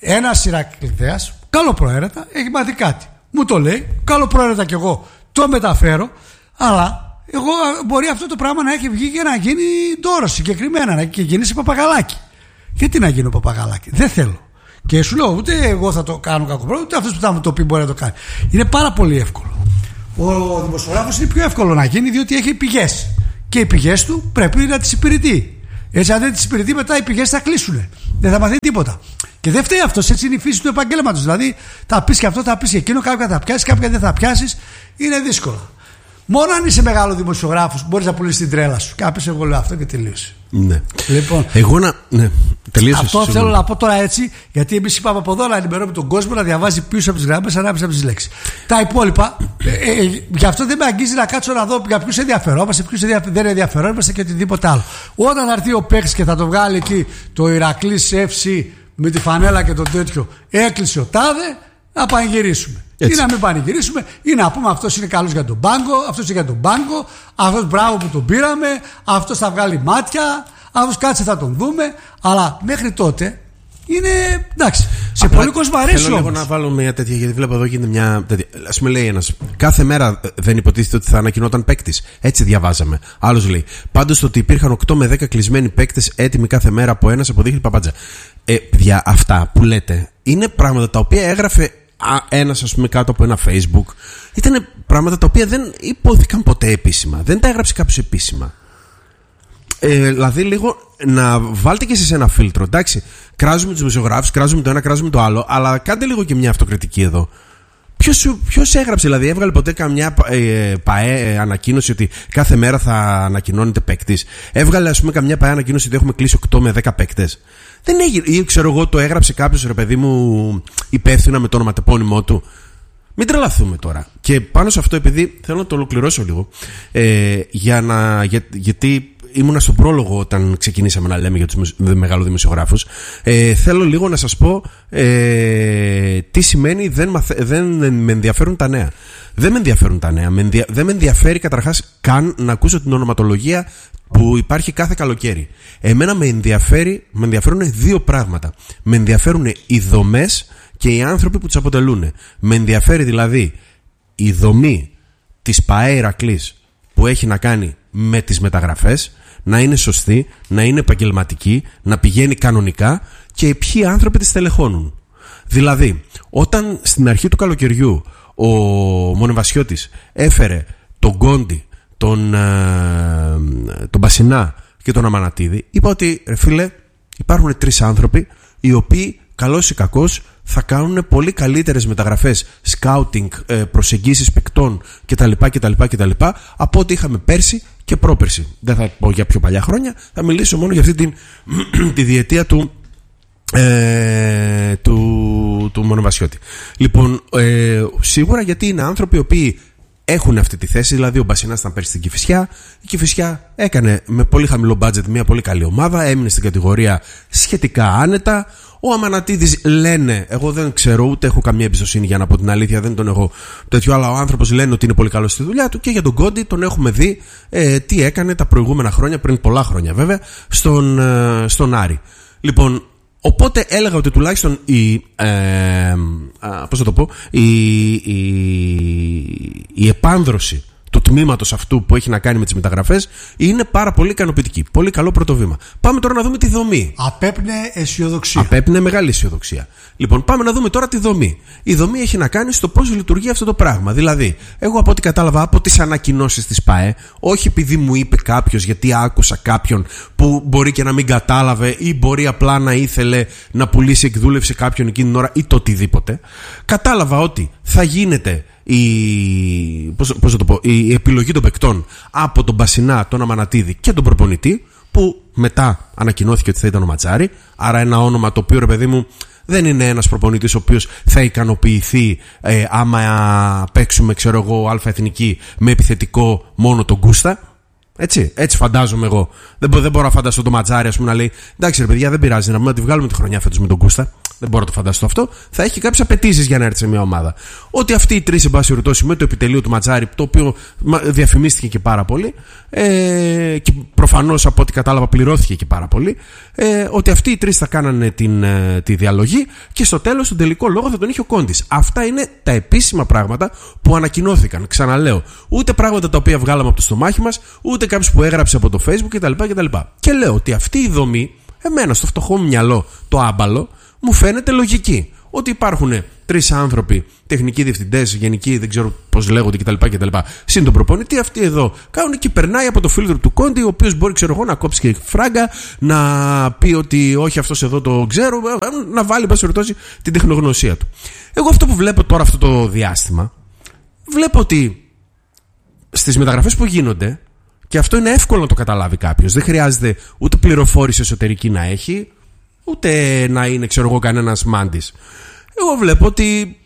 Ένας Ηρακλητέας, καλοπροαίρετα, έχει μάθει κάτι. Μου το λέει, καλοπροαίρετα κι εγώ το μεταφέρω, αλλά μπορεί αυτό το πράγμα να έχει βγει και να γίνει τώρα συγκεκριμένα, να γίνει σε παπαγαλάκι. Γιατί να γίνω παπαγαλάκι? Δεν θέλω. Και σου λέω, ούτε εγώ θα το κάνω κακό πράγμα, ούτε αυτός που θα μου το πει μπορεί να το κάνει. Είναι πάρα πολύ εύκολο. Ο δημοσιογράφος είναι πιο εύκολο να γίνει, διότι έχει πηγές. Και οι πηγές του πρέπει να τις υπηρετεί. Έτσι, αν δεν τις υπηρετεί, μετά οι πηγές θα κλείσουν. Δεν θα μαθαίνει τίποτα. Και δεν φταίει αυτός, έτσι είναι η φύση του επαγγέλματος. Δηλαδή, θα πεις και αυτό, θα πεις και εκείνο, κάποια θα πιάσεις, κάποια δεν θα πιάσεις. Είναι δύσκολο. Μόνο αν είσαι μεγάλο δημοσιογράφος μπορείς να πουλήσεις την τρέλα σου. Κάποιος, εγώ λέω αυτό και τελείωσε. Ναι. Λοιπόν, ναι, τελείωσε. Αυτό θέλω να πω τώρα έτσι, γιατί εμείς είπαμε από εδώ να ενημερώνουμε τον κόσμο να διαβάζει πίσω από τις γραμμές, ανάμεσα από τις λέξεις. Τα υπόλοιπα, γι' αυτό δεν με αγγίζει να κάτσω να δω για ποιους ενδιαφερόμαστε, ποιους δεν ενδιαφερόμαστε και οτιδήποτε άλλο. Όταν θα έρθει ο παίκτης και θα το βγάλει εκεί το Ηρακλής FC με τη φανέλα και το τέτοιο, έκλεισε ο τάδε, να πανηγυρίσουμε. Ή να μην πανηγυρίσουμε, ή να πούμε αυτός είναι καλός για τον πάγκο, αυτός είναι για τον πάγκο, αυτός μπράβο που τον πήραμε, αυτός θα βγάλει μάτια, αυτός κάτσε θα τον δούμε. Αλλά μέχρι τότε είναι εντάξει. Σε πολύ κόσμο αρέσει. Θέλω λίγο να βάλω μια τέτοια, γιατί βλέπω εδώ γίνεται μια τέτοια. Ας πούμε, λέει ένας, κάθε μέρα δεν υποτίθεται ότι θα ανακοινόταν παίκτης. Έτσι διαβάζαμε. Άλλος λέει, πάντως το ότι υπήρχαν 8 με 10 κλεισμένοι παίκτες έτοιμοι κάθε μέρα από ένας αποδείχνει παπάντζα. Παιδιά, αυτά που λέτε είναι πράγματα τα οποία έγραφε ένας, ας πούμε, κάτω από ένα Facebook. Ήταν πράγματα τα οποία δεν υπόθηκαν ποτέ επίσημα. Δεν τα έγραψε κάποιος επίσημα. Δηλαδή, λίγο να βάλτε και εσείς ένα φίλτρο. Εντάξει, κράζουμε τους δημοσιογράφους, κράζουμε το ένα, κράζουμε το άλλο, αλλά κάντε λίγο και μια αυτοκριτική εδώ. Ποιος έγραψε, δηλαδή, έβγαλε ποτέ καμιά ΠΑΕ ανακοίνωση ότι κάθε μέρα θα ανακοινώνεται παίκτης? Έβγαλε, ας πούμε, καμιά ΠΑΕ ανακοίνωση ότι έχουμε κλείσει 8 με 10 παίκτες? Δεν έγινε. Ή ξέρω εγώ, το έγραψε κάποιος, ρε παιδί μου, υπεύθυνα με το ονοματεπώνυμό του. Μην τρελαθούμε τώρα. Και πάνω σε αυτό, επειδή θέλω να το ολοκληρώσω λίγο, γιατί ήμουνα στον πρόλογο όταν ξεκινήσαμε να λέμε για τους μεγάλους δημοσιογράφους, θέλω λίγο να σας πω τι σημαίνει δεν με ενδιαφέρουν τα νέα. Δεν με ενδιαφέρουν τα νέα. Δεν με ενδιαφέρει καταρχάς καν να ακούσω την ονοματολογία που υπάρχει κάθε καλοκαίρι. Εμένα με ενδιαφέρουν δύο πράγματα. Με ενδιαφέρουν οι δομές και οι άνθρωποι που τους αποτελούν. Με ενδιαφέρει δηλαδή η δομή της ΠΑΕ Ηρακλής που έχει να κάνει με τις μεταγραφές, να είναι σωστή, να είναι επαγγελματική, να πηγαίνει κανονικά, και ποιοι άνθρωποι τις τελεχώνουν. Δηλαδή, όταν στην αρχή του καλοκαιριού ο Μονεβασιώτης έφερε τον Κόντι, τον Μπασινά και τον Αμανατίδη, είπα ότι, ρε φίλε, υπάρχουν τρεις άνθρωποι οι οποίοι, καλός ή κακός, θα κάνουν πολύ καλύτερες μεταγραφές, scouting, προσεγγίσεις παικτών κτλ. Από ό,τι είχαμε πέρσι και πρόπερσι. Δεν θα πω για πιο παλιά χρόνια, θα μιλήσω μόνο για αυτή τη διετία του Μονοβασιώτη. Λοιπόν, σίγουρα, γιατί είναι άνθρωποι οι οποίοι έχουν αυτή τη θέση. Δηλαδή, ο Μπασινάς ήταν πέρσι στην Κηφισιά. Η Κηφισιά έκανε με πολύ χαμηλό budget μια πολύ καλή ομάδα, έμεινε στην κατηγορία σχετικά άνετα. Ο Αμανατίδης, λένε, εγώ δεν ξέρω, ούτε έχω καμία εμπιστοσύνη για να πω την αλήθεια, δεν τον έχω τέτοιο, αλλά ο άνθρωπος λένε ότι είναι πολύ καλός στη δουλειά του. Και για τον Κόντι τον έχουμε δει τι έκανε τα προηγούμενα χρόνια, πριν πολλά χρόνια βέβαια, στον Άρη. Λοιπόν, οπότε έλεγα ότι τουλάχιστον η επάνδρωση του τμήματος αυτού που έχει να κάνει με τις μεταγραφές είναι πάρα πολύ ικανοποιητική. Πολύ καλό πρώτο βήμα. Πάμε τώρα να δούμε τη δομή. Απέπνε αισιοδοξία. Απέπνε μεγάλη αισιοδοξία. Λοιπόν, πάμε να δούμε τώρα τη δομή. Η δομή έχει να κάνει στο πώς λειτουργεί αυτό το πράγμα. Δηλαδή, εγώ από ό,τι κατάλαβα από τις ανακοινώσεις της ΠΑΕ, όχι επειδή μου είπε κάποιος, γιατί άκουσα κάποιον που μπορεί και να μην κατάλαβε ή μπορεί απλά να ήθελε να πουλήσει εκδούλευση κάποιον εκείνη την ώρα ή το οτιδήποτε, κατάλαβα ότι θα γίνεται η επιλογή των παικτών από τον Μπασινά, τον Αμανατίδη και τον προπονητή, που μετά ανακοινώθηκε ότι θα ήταν ο Ματζάρη. Άρα ένα όνομα το οποίο, ρε παιδί μου, δεν είναι ένας προπονητής ο οποίος θα ικανοποιηθεί άμα παίξουμε, ξέρω εγώ, αλφα εθνική με επιθετικό μόνο τον Γκούστα. Έτσι φαντάζομαι εγώ. Δεν μπορώ να φανταστώ το Ματζάρη, ας πούμε, να λέει: εντάξει, ρε παιδιά, δεν πειράζει, να τη βγάλουμε τη χρονιά φέτος με τον Γκούστα. δεν μπορώ να το φανταστώ αυτό, θα έχει κάποιες απαιτήσεις για να έρθει σε μια ομάδα. Ότι αυτοί οι τρεις, εν πάση περιπτώσει, με το επιτελείο του Ματζάρη, το οποίο διαφημίστηκε και πάρα πολύ, και προφανώς από ό,τι κατάλαβα πληρώθηκε και πάρα πολύ, ότι αυτοί οι τρεις θα κάνανε τη διαλογή και στο τέλος, τον τελικό λόγο θα τον είχε ο Κόντις. Αυτά είναι τα επίσημα πράγματα που ανακοινώθηκαν. Ξαναλέω, ούτε πράγματα τα οποία βγάλαμε από το στομάχι μας, ούτε κάποιος που έγραψε από το Facebook κτλ. Και λέω ότι αυτή η δομή, εμένα στο φτωχό μου μυαλό, το άμπαλο, μου φαίνεται λογική. Ότι υπάρχουν τρεις άνθρωποι, τεχνικοί διευθυντές, γενικοί, δεν ξέρω πώς λέγονται κτλ. Συν τον προπονητή, αυτοί εδώ κάνουν και περνάει από το φίλτρο του Κόντι, ο οποίος μπορεί, ξέρω εγώ, να κόψει και φράγκα, να πει ότι όχι, αυτός εδώ το ξέρω, να βάλει, πάση περιπτώσει, την τεχνογνωσία του. Εγώ αυτό που βλέπω τώρα αυτό το διάστημα, βλέπω ότι στις μεταγραφές που γίνονται, και αυτό είναι εύκολο να το καταλάβει κάποιος, δεν χρειάζεται ούτε πληροφόρηση εσωτερική να έχει, ούτε να είναι, ξέρω εγώ, κανένας μάντης. Εγώ βλέπω ότι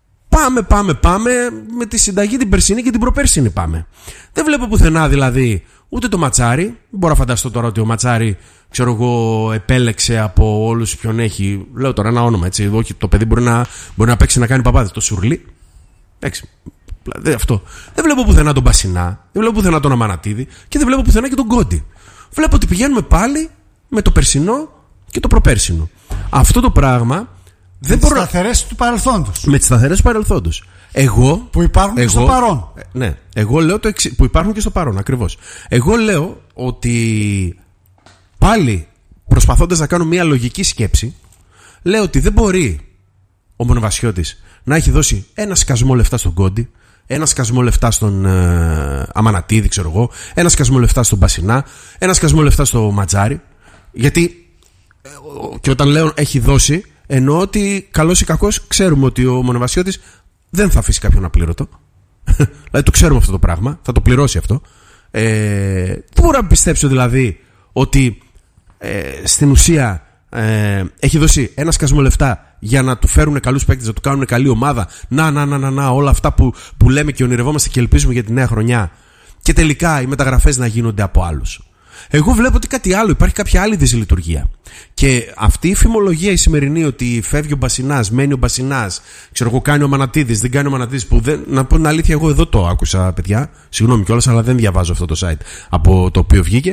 πάμε με τη συνταγή την περσινή και την προπέρσινη πάμε. Δεν βλέπω πουθενά δηλαδή ούτε το Ματσάρι. Μπορώ να φανταστώ τώρα ότι ο Ματσάρι, ξέρω εγώ, επέλεξε από όλους ποιον έχει. Λέω τώρα ένα όνομα, έτσι. Όχι, το παιδί μπορεί να παίξει να κάνει παπάδες. Το Σουρλί. Εντάξει. Αυτό. Δεν βλέπω πουθενά τον Μπασινά. Δεν βλέπω πουθενά τον Αμανατίδη. Και δεν βλέπω πουθενά και τον Κόντι. Βλέπω ότι πηγαίνουμε πάλι με το περσινό και το προπέρσινο. Αυτό το πράγμα. Με τις σταθερές του παρελθόντος. Με τις σταθερές του παρελθόντος. Που υπάρχουν και στο παρόν. Ναι, εγώ λέω το εξής. Που υπάρχουν και στο παρόν, ακριβώς. Εγώ λέω ότι πάλι προσπαθώντας να κάνω μια λογική σκέψη, λέω ότι δεν μπορεί ο Μονοβασιώτης να έχει δώσει ένα σκασμό λεφτά στον Κόντι, ένα σκασμό λεφτά στον Αμανατίδη, ξέρω εγώ, ένα σκασμό λεφτά στον Μπασινά, ένα σκασμό λεφτά στο Ματζάρι. Γιατί, και όταν λέω έχει δώσει, εννοώ ότι καλός ή κακός ξέρουμε ότι ο Μονοβασιώτης δεν θα αφήσει κάποιον απλήρωτο. Δηλαδή το ξέρουμε αυτό το πράγμα, θα το πληρώσει αυτό. Δεν μπορώ να πιστέψω δηλαδή ότι στην ουσία έχει δώσει ένα σκασμό λεφτά για να του φέρουν καλούς παίκτες, να του κάνουν καλή ομάδα. Να, όλα αυτά που λέμε και ονειρευόμαστε και ελπίζουμε για τη νέα χρονιά. Και τελικά οι μεταγραφές να γίνονται από άλλους. Εγώ βλέπω ότι κάτι άλλο, υπάρχει κάποια άλλη δυσλειτουργία. Και αυτή η φημολογία η σημερινή ότι φεύγει ο Μπασινάς, μένει ο Μπασινάς, ξέρω εγώ, κάνει ο Μανατίδης, δεν κάνει ο Μανατίδης, που δεν, να πω την αλήθεια, εγώ εδώ το άκουσα, παιδιά. Συγγνώμη κιόλας, αλλά δεν διαβάζω αυτό το site από το οποίο βγήκε.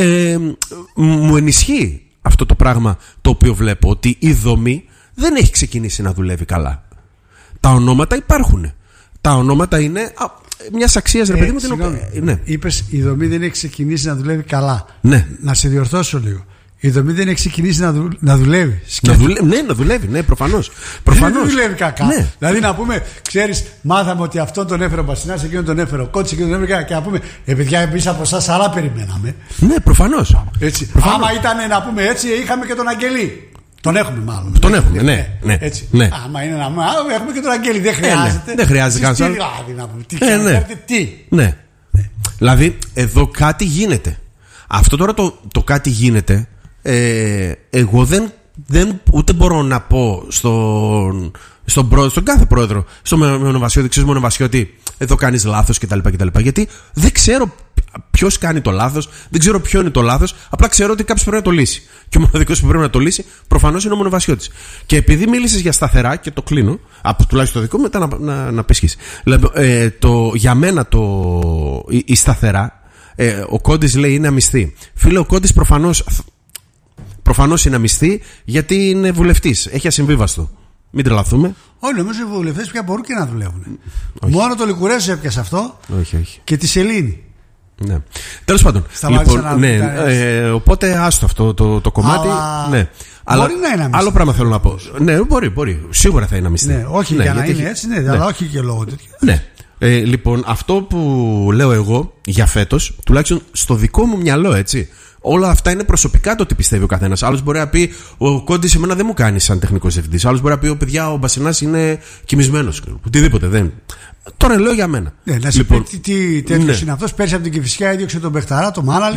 Μου ενισχύει αυτό το πράγμα το οποίο βλέπω, ότι η δομή δεν έχει ξεκινήσει να δουλεύει καλά. Τα ονόματα υπάρχουν. Τα ονόματα είναι μιας αξίας, ρε παιδί μου. Ναι. Είπες η δομή δεν έχει ξεκινήσει να δουλεύει καλά. Ναι. Να σε διορθώσω λίγο. Η δομή δεν έχει ξεκινήσει να δουλεύει. Να δουλεύει, ναι, προφανώς. Δεν δουλεύει κακά. Ναι. Δηλαδή να πούμε, ξέρεις, μάθαμε ότι αυτόν τον έφερε ο Μπασινάς, εκείνον τον έφερε ο Κότσης, εκείνον τον έφερε, και να πούμε, παιδιά, εμείς από εσάς άλλα περιμέναμε. Ναι, προφανώς. Άμα ήταν να πούμε έτσι, είχαμε και τον Αγγελή. Τον έχουμε μάλλον. Τον έχουμε, ναι. Έτσι. Ναι. Άμα είναι έχουμε και τον Αγγέλη. Δεν χρειάζεται. Ναι. Δεν χρειάζεται κανένα. Τι δηλαδή να πούμε. Τι κάνετε, τι. Ναι. Δηλαδή, εδώ κάτι γίνεται. Αυτό τώρα το κάτι γίνεται. Εγώ δεν ούτε μπορώ να πω στον κάθε πρόεδρο, στον Μονοβασιώτη, ξέρεις Μονοβασιώτη, εδώ κάνεις λάθος κτλ. Γιατί δεν ξέρω ποιος κάνει το λάθος, δεν ξέρω ποιο είναι το λάθος, απλά ξέρω ότι κάποιος πρέπει να το λύσει. Και ο μοναδικός που πρέπει να το λύσει προφανώς είναι ο Μονοβασιώτης. Και επειδή μίλησες για σταθερά, και το κλείνω, από τουλάχιστον το δικό μου, μετά να πεσχείς. Για μένα η σταθερά, ο Κόντις λέει είναι αμυστή. Φίλε, ο Κόντις προφανώς είναι αμυστή, γιατί είναι βουλευτής, έχει ασυμβίβαστο. Μην τρελαθούμε. Όχι, νομίζω οι βουλευτές πια μπορούν και να δουλεύουν. Μόνο το Λικουρέζο έπιασε αυτό. Όχι. Και τη Σελήνη. Ναι. Τέλος πάντων. Οπότε άστο αυτό το κομμάτι. Ναι. Μπορεί να είναι αμυστή. Άλλο πράγμα θέλω να πω. Ναι, μπορεί. Σίγουρα θα είναι αμυστή. Ναι, όχι για να είναι έτσι, αλλά όχι και λόγω τέτοιο. Ναι. Λοιπόν, αυτό που λέω εγώ για φέτος, τουλάχιστον στο δικό μου μυαλό, έτσι. Όλα αυτά είναι προσωπικά το τι πιστεύει ο καθένας. Άλλος μπορεί να πει: ο Κόντις εμένα δεν μου κάνει σαν τεχνικός διευθυντής. Άλλος μπορεί να πει: παιδιά, ο Μπασινάς είναι κοιμισμένος. Οτιδήποτε δεν. Τώρα λέω για μένα. Ναι, να σου πει τι τέτοιο είναι αυτός. Πέρσι από την Κηφισιά έδιωξε τον Παιχταρά, τον Μάναλη.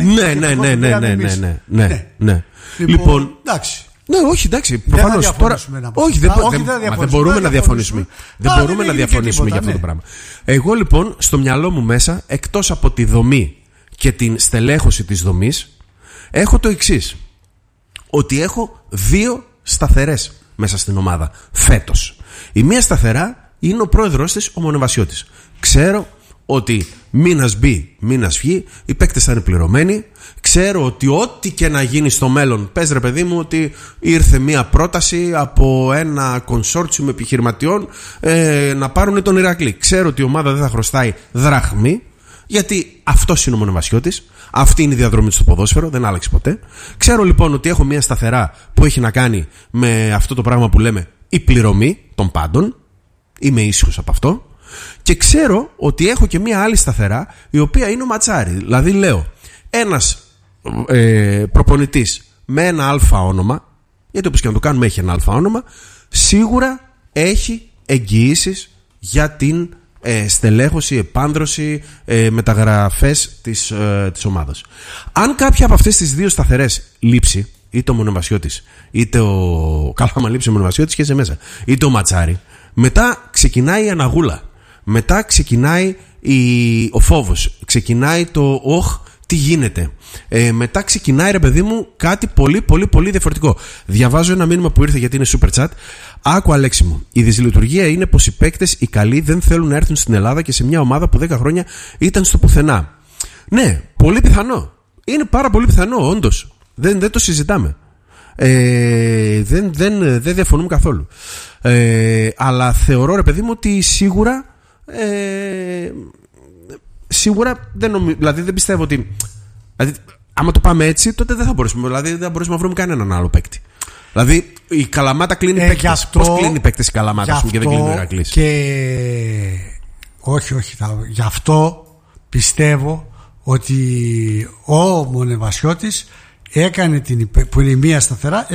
Ναι. Λοιπόν, εντάξει. Ναι, όχι, εντάξει. Προφανώς. Όχι, δεν μπορούμε να διαφωνήσουμε. Δεν μπορούμε να διαφωνήσουμε για αυτό το πράγμα. Εγώ λοιπόν στο μυαλό μου μέσα, εκτός από τη δομή και την στελέχωση της δομής, έχω το εξής. Ότι έχω δύο σταθερές μέσα στην ομάδα φέτος. Η μία σταθερά είναι ο πρόεδρος της, ο Μονεβασιώτης. Ξέρω ότι μήνας μπει, μήνας βγει, οι παίκτες θα είναι πληρωμένοι. Ξέρω ότι ό,τι και να γίνει στο μέλλον, πες ρε παιδί μου ότι ήρθε μία πρόταση από ένα κονσόρτσιουμ επιχειρηματιών να πάρουν τον Ηρακλή. Ξέρω ότι η ομάδα δεν θα χρωστάει δραχμή, γιατί αυτός είναι ο Μονεβασιώτης. Αυτή είναι η διαδρομή του στο ποδόσφαιρο, δεν άλλαξε ποτέ. Ξέρω λοιπόν ότι έχω μία σταθερά που έχει να κάνει με αυτό το πράγμα που λέμε η πληρωμή των πάντων. Είμαι ήσυχος από αυτό. Και ξέρω ότι έχω και μία άλλη σταθερά, η οποία είναι ο Ματσάρη. Δηλαδή λέω, ένας προπονητής με ένα αλφα όνομα, γιατί όπως και να το κάνουμε έχει ένα αλφα όνομα, σίγουρα έχει εγγυήσεις για την στελέχωση, επάνδρωση, μεταγραφές της ομάδας. Αν κάποια από αυτές τις δύο σταθερές λείψει, είτε ο Μονεβασιώτης, είτε καλά, άμα λείψει ο Μονεβασιώτης και είσαι μέσα, είτε ο Ματσάρη, μετά ξεκινάει η αναγούλα. Μετά ξεκινάει ο φόβος. Ξεκινάει το τι γίνεται. Μετά ξεκινάει, ρε παιδί μου, κάτι πολύ πολύ πολύ διαφορετικό. Διαβάζω ένα μήνυμα που ήρθε γιατί είναι super chat. Άκου, Αλέξη μου, η δυσλειτουργία είναι πως οι παίκτες, οι καλοί, δεν θέλουν να έρθουν στην Ελλάδα και σε μια ομάδα που 10 χρόνια ήταν στο πουθενά. Ναι, πολύ πιθανό. Είναι πάρα πολύ πιθανό, όντως. Δεν το συζητάμε. Δεν διαφωνούμε καθόλου. Αλλά θεωρώ, ρε παιδί μου, ότι σίγουρα δηλαδή δεν πιστεύω ότι. Δηλαδή, άμα το πάμε έτσι, τότε δεν θα μπορέσουμε. Δηλαδή, δεν θα μπορέσουμε να βρούμε κανέναν άλλο παίκτη. Δηλαδή, η Καλαμάτα κλείνει παίκτες. Πώς κλείνει παίκτες η Καλαμάτα, και δεν κλείνει ο Ηρακλής. Όχι. Γι' αυτό πιστεύω ότι ο Μονεβασιώτης έκανε που είναι μία σταθερά,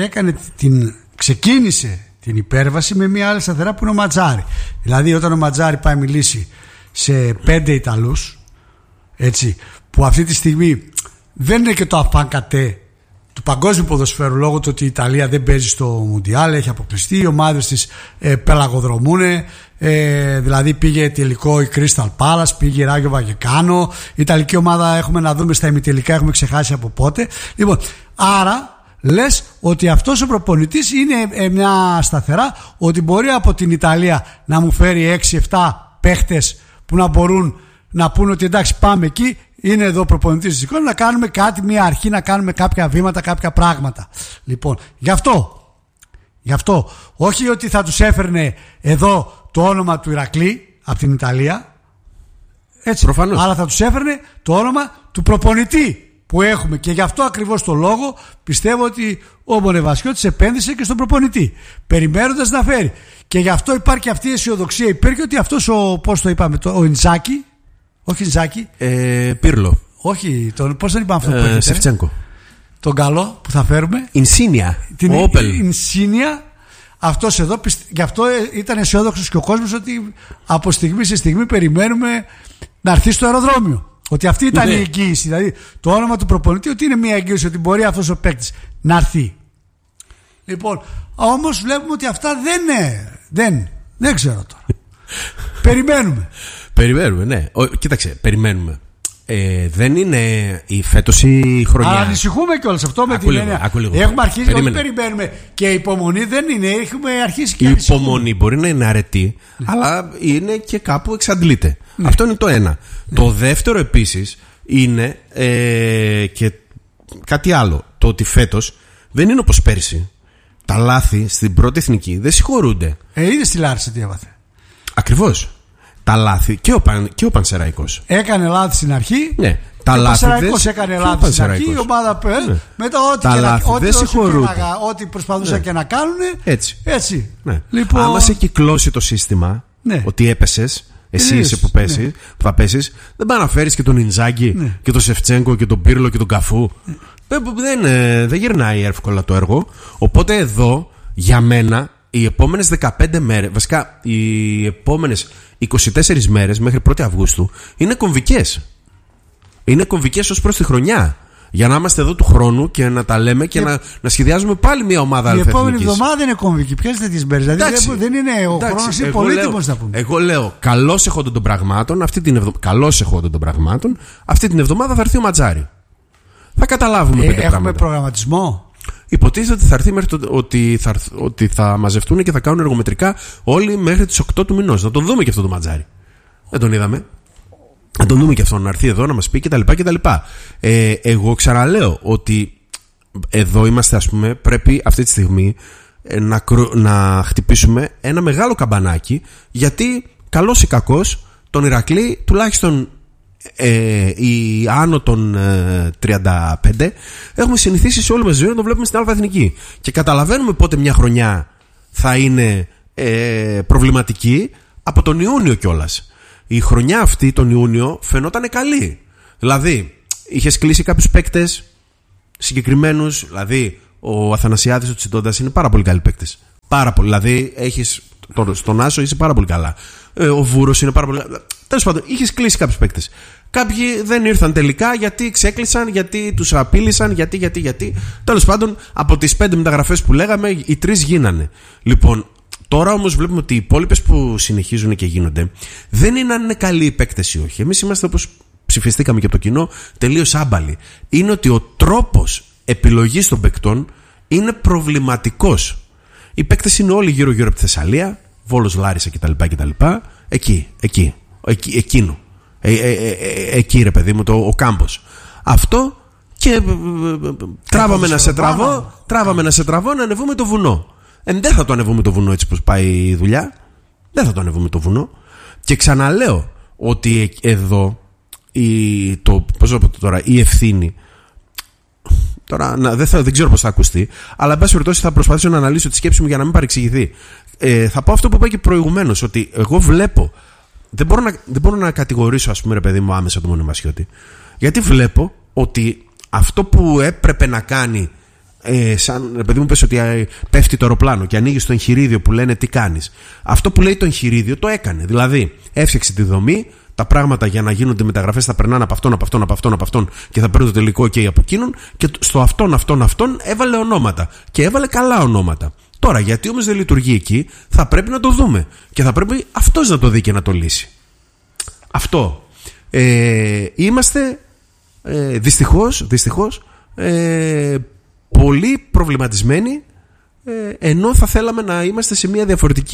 ξεκίνησε την υπέρβαση με μία άλλη σταθερά που είναι ο Ματζάρη. Δηλαδή, όταν ο Ματζάρη πάει μιλήσει σε 5 Ιταλούς, έτσι, που αυτή τη στιγμή δεν είναι και το αφάνκατε του παγκόσμιου ποδοσφαίρου, λόγω του ότι η Ιταλία δεν παίζει στο Μουντιάλ, έχει αποκλειστεί, οι ομάδες της πελαγοδρομούν, δηλαδή πήγε τελικό η Crystal Palace, πήγε η Ράγιο Βαγεκάνο, η Ιταλική ομάδα έχουμε να δούμε στα ημιτελικά, έχουμε ξεχάσει από πότε. Λοιπόν, άρα λες ότι αυτός ο προπονητής είναι μια σταθερά, ότι μπορεί από την Ιταλία να μου φέρει 6-7 παίχτες που να μπορούν να πούνε ότι εντάξει, πάμε εκεί, είναι εδώ ο προπονητής της εικόνας, να κάνουμε κάτι, μια αρχή, να κάνουμε κάποια βήματα, κάποια πράγματα. Λοιπόν, γι' αυτό όχι ότι θα τους έφερνε εδώ το όνομα του Ηρακλή από την Ιταλία, έτσι, προφανώς, αλλά θα τους έφερνε το όνομα του προπονητή που έχουμε, και γι' αυτό ακριβώς το λόγο πιστεύω ότι ο Μονεβασιώτης επένδυσε και στον προπονητή, περιμένοντας να φέρει. Και γι' αυτό υπάρχει αυτή η αισιοδοξία. Υπήρχε ότι αυτός πώς το είπαμε, ο Ινζάκη, όχι Ινζάκη, Πύρλο. Όχι, πώς τον είπαμε αυτό που Σεφτσένκο. Τον καλό που θα φέρουμε. Ινσίνια. Την Ινσίνια. Αυτός εδώ, γι' αυτό ήταν αισιόδοξος και ο κόσμος, ότι από στιγμή σε στιγμή περιμένουμε να έρθει στο αεροδρόμιο. Ότι αυτή ήταν η εγγύηση. Δηλαδή το όνομα του προπονητή, ότι είναι μια εγγύηση ότι μπορεί αυτός ο παίκτης να έρθει. Λοιπόν, όμως βλέπουμε ότι αυτά δεν ξέρω τώρα. Περιμένουμε, ναι. Κοίταξε, περιμένουμε. Δεν είναι η φέτος η χρονιά. Αλλά ανησυχούμε κιόλας αυτό με την έννοια. Έχουμε αρχίσει, όχι περιμένουμε. Και η υπομονή δεν είναι. Έχουμε αρχίσει και ανησυχούμε. Η υπομονή μπορεί να είναι αρετή, αλλά είναι και κάπου εξαντλείται. Αυτό είναι το ένα. Το δεύτερο επίσης είναι και κάτι άλλο. Το ότι φέτος δεν είναι όπως πέρσι. Τα λάθη στην πρώτη εθνική δεν συγχωρούνται. Είδες στη Λάρισα τι έβαθε. Ακριβώς. Τα λάθη και ο Πανσεραϊκός έκανε λάθη στην αρχή. Ναι. Ο Πανσεραϊκός έκανε λάθη στην αρχή. Η ομάδα μετά ό,τι προσπαθούσαν και να κάνουν. Έτσι. Ναι. Λοιπόν, άμα σε κυκλώσει το σύστημα, ότι έπεσες, εσύ είσαι που θα πέσεις, δεν πάει να φέρεις και τον Ινζάγκη και τον Σεφτσένκο και τον Πύρλο και τον Καφού. Δεν γυρνάει εύκολα το έργο. Οπότε εδώ για μένα οι επόμενες 15 μέρες, βασικά οι επόμενες 24 μέρες μέχρι 1η Αυγούστου είναι κομβικές. Είναι κομβικές ως προς τη χρονιά. Για να είμαστε εδώ του χρόνου και να τα λέμε και να σχεδιάζουμε πάλι μια ομάδα αλφα. Η επόμενη εβδομάδα είναι κομβική. Ποιες τέτοιες μέρες? Δηλαδή δεν είναι ο χρόνος, είναι πολύτιμος να πούμε. Εγώ λέω καλώς εχόντων των πραγμάτων. Αυτή την εβδομάδα θα έρθει ο Ματζάρη. Θα καταλάβουμε 5 πράγματα. Έχουμε προγραμματισμό. υποτίθεται ότι θα έρθει ότι θα μαζευτούν και θα κάνουν εργομετρικά όλοι μέχρι τις 8 του μηνός. Να τον δούμε και αυτό το Ματζάρι. Δεν τον είδαμε. Να τον δούμε και αυτό, να έρθει εδώ να μας πει κτλ. Εγώ ξαναλέω ότι εδώ είμαστε, ας πούμε, πρέπει αυτή τη στιγμή να χτυπήσουμε ένα μεγάλο καμπανάκι, γιατί καλός ή κακός τον Ηρακλή, τουλάχιστον οι άνω των 35, έχουμε συνηθίσει σε όλη μας τη ζωή να το βλέπουμε στην Α' Εθνική και καταλαβαίνουμε πότε μια χρονιά θα είναι προβληματική από τον Ιούνιο κιόλας. Η χρονιά αυτή τον Ιούνιο φαινόταν καλή, δηλαδή είχες κλείσει κάποιους παίκτες συγκεκριμένους, δηλαδή ο Αθανασιάδης, ο Τσιντώντας είναι πάρα πολύ καλοί παίκτες. Πάρα πολύ. Δηλαδή έχεις στον Άσο είσαι πάρα πολύ καλά. Ο Βούρος είναι πάρα πολύ. Τέλος πάντων, είχες κλείσει κάποιους παίκτες. Κάποιοι δεν ήρθαν τελικά γιατί ξέκλεισαν, γιατί τους απείλησαν, γιατί. Τέλος πάντων, από τις 5 μεταγραφές που λέγαμε, οι 3 γίνανε. Λοιπόν, τώρα όμως βλέπουμε ότι οι υπόλοιπες που συνεχίζουν και γίνονται δεν είναι αν είναι καλοί οι παίκτες ή όχι. Εμείς είμαστε, όπως ψηφιστήκαμε και από το κοινό, τελείως άμπαλοι. Είναι ότι ο τρόπος επιλογής των παικτών είναι προβληματικός. Οι παίκτες είναι όλοι γύρω-γύρω από τη Θεσσαλία, Βόλος, Λάρισα κτλ. Εκείνο. Εκεί ρε παιδί μου, ο κάμπος. Αυτό και τράβαμε να σε τραβώ να ανεβούμε το βουνό. Δεν θα το ανεβούμε το βουνό έτσι πως πάει η δουλειά. Δεν θα το ανεβούμε το βουνό. Και ξαναλέω ότι εδώ η ευθύνη. Τώρα δεν ξέρω πώς θα ακουστεί, αλλά εν πάση περιπτώσει θα προσπαθήσω να αναλύσω τη σκέψη μου για να μην παρεξηγηθεί. Θα πω αυτό που είπα και προηγουμένως, ότι εγώ βλέπω. Δεν μπορώ να κατηγορήσω, ας πούμε, ρε παιδί μου, άμεσα τον Μονεμασιώτη. Γιατί βλέπω ότι αυτό που έπρεπε να κάνει, σαν ρε παιδί μου, πες ότι πέφτει το αεροπλάνο και ανοίγει το εγχειρίδιο που λένε τι κάνεις. Αυτό που λέει το εγχειρίδιο το έκανε. Δηλαδή, έφτιαξε τη δομή. Τα πράγματα για να γίνονται μεταγραφές θα περνάνε από αυτόν και θα παίρνουν το τελικό OK από εκείνον, και στο αυτόν έβαλε ονόματα. Και έβαλε καλά ονόματα. Τώρα, γιατί όμως δεν λειτουργεί εκεί, θα πρέπει να το δούμε. Και θα πρέπει αυτός να το δει και να το λύσει. Αυτό. Είμαστε δυστυχώς πολύ προβληματισμένοι, ενώ θα θέλαμε να είμαστε σε μια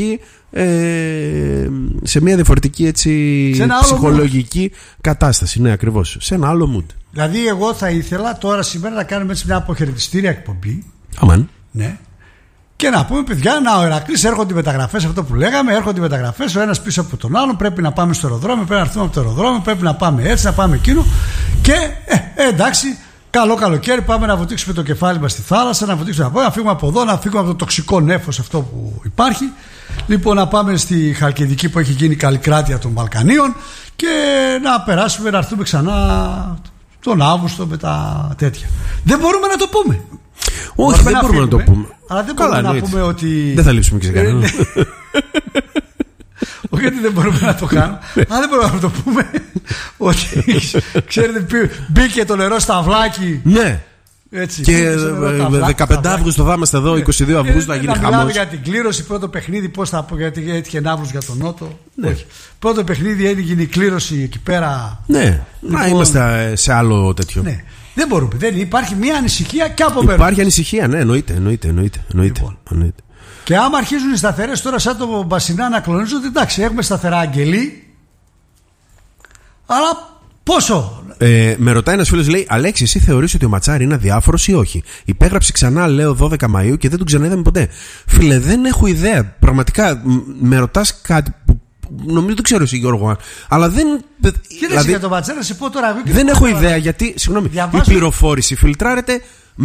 διαφορετική έτσι, ψυχολογική κατάσταση. Ναι, ακριβώς. Σε ένα άλλο mood. Δηλαδή εγώ θα ήθελα τώρα σήμερα να κάνουμε έτσι μια αποχαιρετιστήρια εκπομπή. Αμάν. Ναι. Και να πούμε, παιδιά, ο Ηρακλής, έρχονται οι μεταγραφές, αυτό που λέγαμε, έρχονται οι μεταγραφές, ο ένας πίσω από τον άλλον, πρέπει να πάμε στο αεροδρόμιο, πρέπει να έρθουμε από το αεροδρόμιο, πρέπει να πάμε έτσι, να πάμε εκείνο. Και εντάξει, καλό καλοκαίρι, πάμε να βουτήξουμε το κεφάλι μας στη θάλασσα, να βουτήξουμε να φύγουμε από εδώ, να φύγουμε από το τοξικό νέφος αυτό που υπάρχει. Λοιπόν, να πάμε στη Χαλκιδική που έχει γίνει καλλικράτεια των Βαλκανίων και να περάσουμε, να έρθουμε ξανά τον Αύγουστο με τα τέτοια. Δεν μπορούμε να το πούμε. Όχι, δεν μπορούμε να το πούμε. Αλλά δεν μπορούμε να πούμε ότι. Δεν θα λείψουμε και σε κανέναν. Όχι, γιατί δεν μπορούμε να το κάνουμε. Αλλά δεν μπορούμε να το πούμε ότι, ξέρετε, μπήκε το νερό στα αυλάκι. Ναι. Έτσι, και 15 Αύγουστο θα είμαστε εδώ, 22 Αυγούστου θα γίνει χαμός. Μιλάμε για την κλήρωση, πρώτο παιχνίδι, πώς θα πω, γιατί έτυχε Ναύρος για τον Νότο. Ναι. Όχι. Πρώτο παιχνίδι έγινε η κλήρωση εκεί πέρα. Ναι, λοιπόν, να είμαστε σε άλλο τέτοιο. Ναι. Δεν μπορούμε, δεν υπάρχει μια ανησυχία και από μέρος. Υπάρχει ανησυχία, ναι, εννοείται. Λοιπόν. Και άμα αρχίζουν οι σταθερές τώρα σαν το Μπασινά να κλονίζονται, εντάξει, έχουμε σταθερά αγγελί, αλλά πόσο. Με ρωτάει ένας φίλος, λέει, Αλέξη, εσύ θεωρείς ότι ο Ματσάρη είναι αδιάφορος ή όχι? Υπέγραψε ξανά, λέω, 12 Μαΐου και δεν τον ξαναείδαμε ποτέ. Φίλε, δεν έχω ιδέα. Πραγματικά, με ρωτάς κάτι που νομίζω δεν ξέρω εσύ, Γιώργο, αλλά δεν. Δηλαδή, για τον Ματσάρη, σε πω τώρα. Δεν έχω ιδέα γιατί, συγγνώμη, η πληροφόρηση φιλτράρεται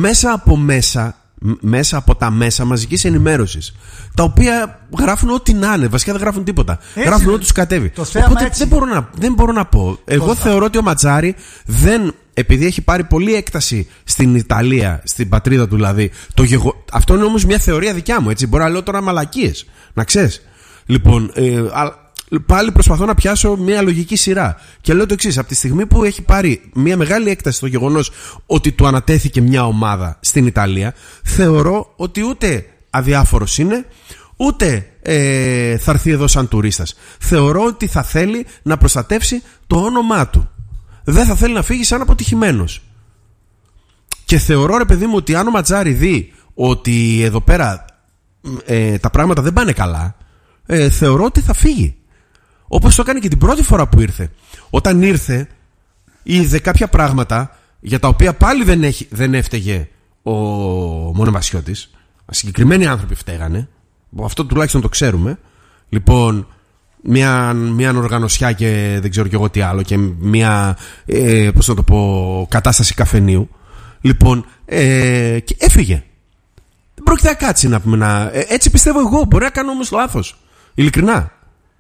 μέσα από τα μέσα μαζικής ενημέρωσης, τα οποία γράφουν ό,τι να είναι. Βασικά δεν γράφουν τίποτα. Γράφουν ό,τι τους κατέβει. Οπότε δεν μπορώ να πω. Εγώ θεωρώ ότι ο Ματσάρη επειδή έχει πάρει πολλή έκταση στην Ιταλία, στην πατρίδα του δηλαδή. Αυτό είναι όμως μια θεωρία δικιά μου, έτσι. Μπορώ να λέω τώρα μαλακίες, να ξέρεις. Λοιπόν, πάλι προσπαθώ να πιάσω μια λογική σειρά. Και λέω το εξής: από τη στιγμή που έχει πάρει μια μεγάλη έκταση στο γεγονός ότι του ανατέθηκε μια ομάδα στην Ιταλία, θεωρώ ότι ούτε αδιάφορος είναι, ούτε θα έρθει εδώ σαν τουρίστας. Θεωρώ ότι θα θέλει να προστατεύσει το όνομά του. Δεν θα θέλει να φύγει σαν αποτυχημένος. Και θεωρώ, ρε παιδί μου, ότι αν ο Ματζάρη δει ότι εδώ πέρα τα πράγματα δεν πάνε καλά, θεωρώ ότι θα φύγει. Όπως το έκανε και την πρώτη φορά που ήρθε. Όταν ήρθε, είδε κάποια πράγματα για τα οποία πάλι δεν έφταιγε ο Μονεβασιώτης. Συγκεκριμένοι άνθρωποι φταίγανε. Αυτό τουλάχιστον το ξέρουμε. Λοιπόν, μια οργανωσιά και δεν ξέρω κι εγώ τι άλλο, και μια πώς να το πω, κατάσταση καφενείου. Λοιπόν, και έφυγε. Δεν πρόκειται να κάτσει να πούμε έτσι πιστεύω εγώ. Μπορεί να κάνω όμως λάθος. Ειλικρινά.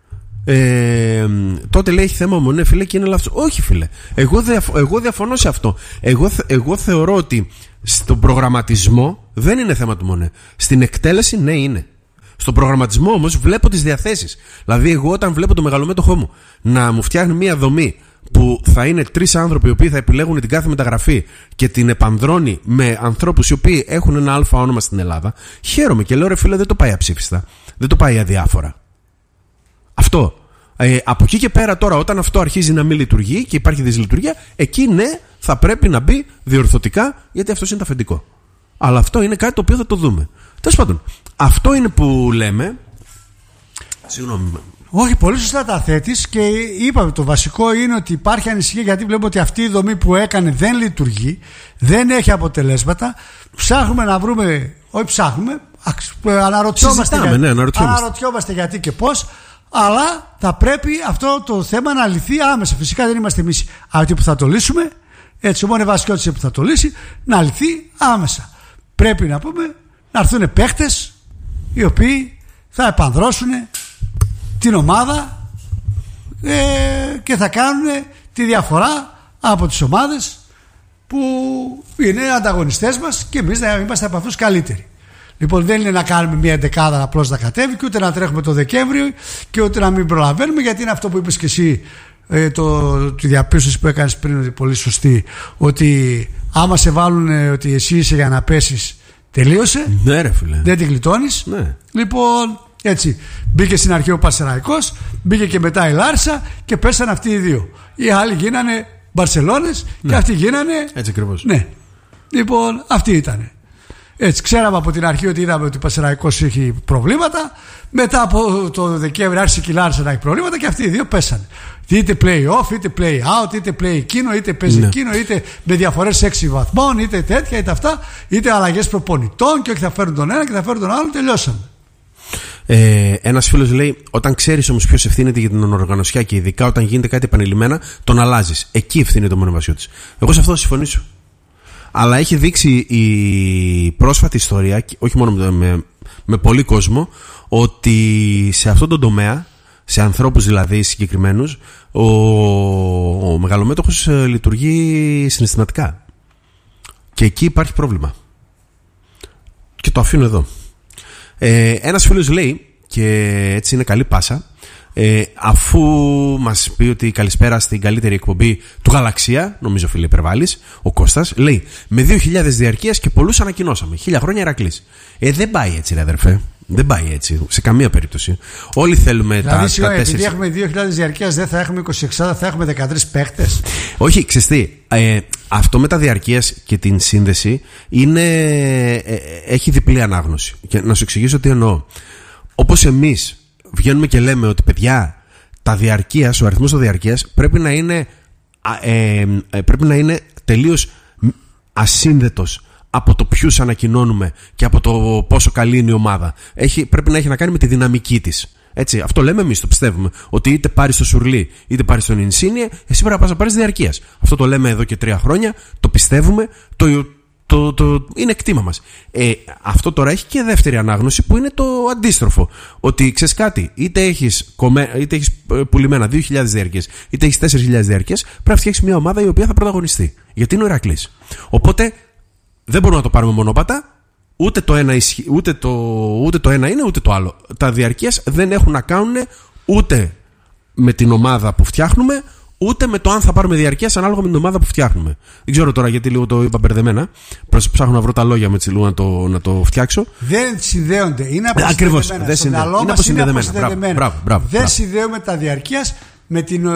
Τότε λέει έχει θέμα ο Μονέ, φίλε, και είναι λάθος. Όχι, φίλε. Εγώ διαφωνώ σε αυτό. Εγώ θεωρώ ότι στον προγραμματισμό δεν είναι θέμα του Μονέ. Στην εκτέλεση, ναι, είναι. Στον προγραμματισμό όμως βλέπω τις διαθέσεις. Δηλαδή, εγώ όταν βλέπω το μεγαλομέτωχό μου να μου φτιάχνει μια δομή που θα είναι 3 άνθρωποι οι οποίοι θα επιλέγουν την κάθε μεταγραφή και την επανδρώνει με ανθρώπους οι οποίοι έχουν ένα αλφα όνομα στην Ελλάδα, χαίρομαι και λέω, ρε φίλε, δεν το πάει αψήφιστα. Δεν το πάει αδιάφορα. Αυτό. Από εκεί και πέρα τώρα, όταν αυτό αρχίζει να μην λειτουργεί και υπάρχει δυσλειτουργία, εκεί ναι, θα πρέπει να μπει διορθωτικά, γιατί αυτό είναι το αφεντικό. Αλλά αυτό είναι κάτι το οποίο θα το δούμε. Τέλος πάντων, αυτό είναι που λέμε. Συγγνώμη. Όχι, πολύ σωστά τα θέτεις, και είπαμε το βασικό είναι ότι υπάρχει ανησυχία, γιατί βλέπω ότι αυτή η δομή που έκανε δεν λειτουργεί, δεν έχει αποτελέσματα. Ψάχνουμε να βρούμε, όχι ψάχνουμε, αναρωτιόμαστε γιατί και πώς. Αλλά θα πρέπει αυτό το θέμα να λυθεί άμεσα. Φυσικά δεν είμαστε εμείς αυτοί που θα το λύσουμε. Έτσι, ο Μονεβασιώτης που θα το λύσει, να λυθεί άμεσα. Πρέπει να πούμε να έρθουν παίχτες οι οποίοι θα επανδρώσουν την ομάδα και θα κάνουν τη διαφορά από τις ομάδες που είναι ανταγωνιστές μας, και εμείς να είμαστε από αυτούς καλύτεροι. Λοιπόν, δεν είναι να κάνουμε μια εντεκάδα απλώς να κατέβει, και ούτε να τρέχουμε το Δεκέμβριο, και ούτε να μην προλαβαίνουμε, γιατί είναι αυτό που είπες και εσύ, τη διαπίστωση που έκανες πριν, πολύ σωστή, ότι άμα σε βάλουν ότι εσύ είσαι για να πέσεις, τελείωσε. Ναι, ρε φίλε. Δεν την γλιτώνεις. Ναι. Λοιπόν, έτσι. Μπήκε στην αρχή ο Πανσεραϊκός, μπήκε και μετά η Λάρισα, και πέσαν αυτοί οι δύο. Οι άλλοι γίνανε Μπαρσελόνες, ναι, και αυτοί γίνανε. Έτσι ακριβώς. Ναι. Λοιπόν, αυτοί ήτανε. Έτσι, ξέραμε από την αρχή ότι είδαμε ότι ο Πανσεραϊκός έχει προβλήματα. Μετά από το Δεκέμβρη άρχισε και η Λάρισα να έχει προβλήματα, και αυτοί οι δύο πέσανε. Είτε play off, είτε play out, είτε play εκείνο, είτε παίζει εκείνο, είτε με διαφορές 6 βαθμών, είτε τέτοια, είτε αυτά, είτε αλλαγές προπονητών, και όχι θα φέρουν τον ένα και θα φέρουν τον άλλο. Τελειώσαμε. Ένας φίλος λέει: όταν ξέρεις όμως ποιος ευθύνεται για την οργανωσιά, και ειδικά όταν γίνεται κάτι επανειλημμένα, τον αλλάζεις. Εκεί ευθύνεται ο Μονεβασιώτης. Εγώ σε αυτό θα συμφωνήσω. Αλλά έχει δείξει η πρόσφατη ιστορία, όχι μόνο με πολύ κόσμο, ότι σε αυτόν τον τομέα, σε ανθρώπους δηλαδή συγκεκριμένους, ο μεγαλομέτωχος λειτουργεί συναισθηματικά. Και εκεί υπάρχει πρόβλημα. Και το αφήνω εδώ. Ένας φίλος λέει, και έτσι είναι καλή πάσα, αφού μας πει ότι καλησπέρα στην καλύτερη εκπομπή του Γαλαξία, νομίζω φίλε υπερβάλλεις, ο Κώστας, λέει: με 2.000 διαρκείας και πολλούς ανακοινώσαμε. 1000 χρόνια Ηρακλής. Δεν πάει έτσι, ρε αδερφέ. Δεν πάει έτσι, σε καμία περίπτωση. Όλοι θέλουμε δηλαδή, τα 4. Επειδή έχουμε 2.000 διαρκείας, δεν θα έχουμε 26, θα έχουμε 13 παίχτες. Όχι, ξέρεις τι, αυτό με τα διαρκείας και την σύνδεση έχει διπλή ανάγνωση. Και να σου εξηγήσω τι εννοώ. Όπως εμείς βγαίνουμε και λέμε ότι, παιδιά, τα διαρκείας, ο αριθμός των διαρκείας πρέπει να είναι τελείως ασύνδετος από το ποιους ανακοινώνουμε και από το πόσο καλή είναι η ομάδα. Πρέπει να έχει να κάνει με τη δυναμική της. Έτσι, αυτό λέμε εμείς, το πιστεύουμε. Ότι είτε πάρεις το Σουρλί είτε πάρεις τον Ινσίνιε, εσύ πρέπει να πάρεις διαρκείας. Αυτό το λέμε εδώ και 3 χρόνια, το πιστεύουμε, είναι κτήμα μας. Αυτό τώρα έχει και δεύτερη ανάγνωση, που είναι το αντίστροφο. Ότι ξέρεις κάτι, είτε έχεις πουλημένα 2.000 διαρκείες, είτε έχεις 4.000 διαρκείες, πρέπει να φτιάξεις μια ομάδα η οποία θα πρωταγωνιστεί. Γιατί είναι ο Ηρακλής. Οπότε δεν μπορούμε να το πάρουμε μονόπατα. Ούτε το ένα είναι ούτε το άλλο. Τα διαρκείες δεν έχουν να κάνουν ούτε με την ομάδα που φτιάχνουμε, ούτε με το αν θα πάρουμε διαρκείας ανάλογα με την ομάδα που φτιάχνουμε. Δεν ξέρω τώρα γιατί λίγο το είπα μπερδεμένα. Ψάχνω να βρω τα λόγια με έτσι λίγο να το φτιάξω. Δεν συνδέονται. Είναι αποσυνδεδεμένα. Ακριβώς. Είναι αποσυνδεδεμένα. Δεν συνδέουμε τα διαρκείας με την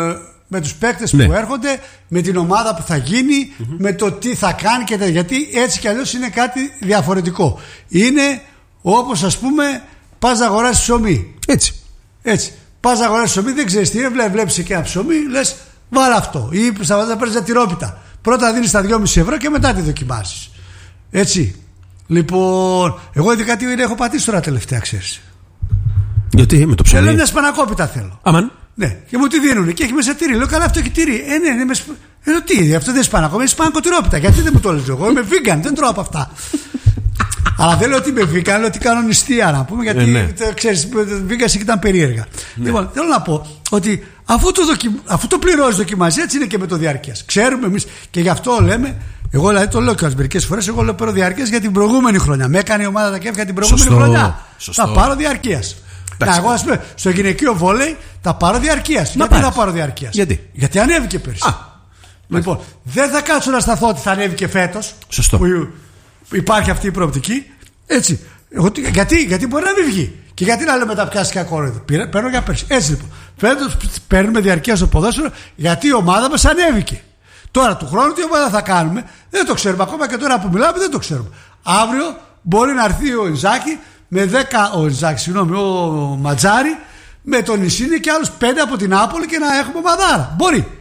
με τους παίκτες που έρχονται, με την ομάδα που θα γίνει, με το τι θα κάνει και τέτοια. Γιατί έτσι κι αλλιώς είναι κάτι διαφορετικό. Είναι όπως, ας πούμε, πας να αγοράσεις ψωμί. Έτσι. Πας να αγοράσεις ψωμί, δεν ξέρεις τι είναι, βλέπεις και ένα ψωμί, λες βάλε αυτό. Ή να παίρνεις τυρόπιτα. Πρώτα δίνεις τα 2,5 ευρώ και μετά τη δοκιμάσεις. Έτσι. Λοιπόν, εγώ ειδικά τι έχω πατήσει τώρα τελευταία, ξέρεις. Γιατί με το ψωμί. Θέλω μια σπανακόπιτα θέλω. Αμάν. Ναι, και μου τη δίνουν και έχει μέσα τυρί. Λέω καλά, αυτό έχει τυρί. Ναι, λέω τι, αυτό δεν είναι σπανακόπιτα, είναι σπανακοτυρόπιτα. Γιατί δεν μου το λες εγώ, είμαι vegan, δεν τρώω από αυτά. Αλλά δεν λέω ότι είμαι vegan, λέω ότι κάνω νηστεία να πούμε, γιατί ξέρεις, vegan ήταν περίεργα. Λοιπόν, θέλω να πω ότι αφού το πληρώσεις δοκιμάζει, έτσι είναι και με το διάρκειας. Ξέρουμε εμείς και γι' αυτό λέμε. Εγώ δηλαδή το λέω και μερικές φορές, εγώ λέω παίρνω διαρκείας για την προηγούμενη χρονιά. Με έκανε η ομάδα τα κέφια την προηγούμενη χρονιά. Θα πάρω διαρκείας. Εγώ ας πούμε στο γυναικείο βόλεϊ τα πάρω διαρκείας. Γιατί θα πάρω διαρκείας? Γιατί ανέβηκε πέρσι. Λοιπόν, δεν θα κάτσω να σταθώ ότι θα ανέβηκε φέτος. Σωστό. Που υπάρχει αυτή η προοπτική. Έτσι. Γιατί μπορεί να μην βγει. Και γιατί να λέω μεταπιάστηκα κόρεδο. Παίρνω για πέρσι. Έτσι λοιπόν. Φέτος παίρνουμε διαρκεία στο ποδόσφαιρο γιατί η ομάδα μας ανέβηκε. Τώρα του χρόνου τι ομάδα θα κάνουμε δεν το ξέρουμε. Ακόμα και τώρα που μιλάμε δεν το ξέρουμε. Αύριο μπορεί να έρθει ο Ιντζάκη με 10. Ο Ματζάρη με τον Ισίνη και άλλους 5 από την Νάπολη και να έχουμε ομαδάρα.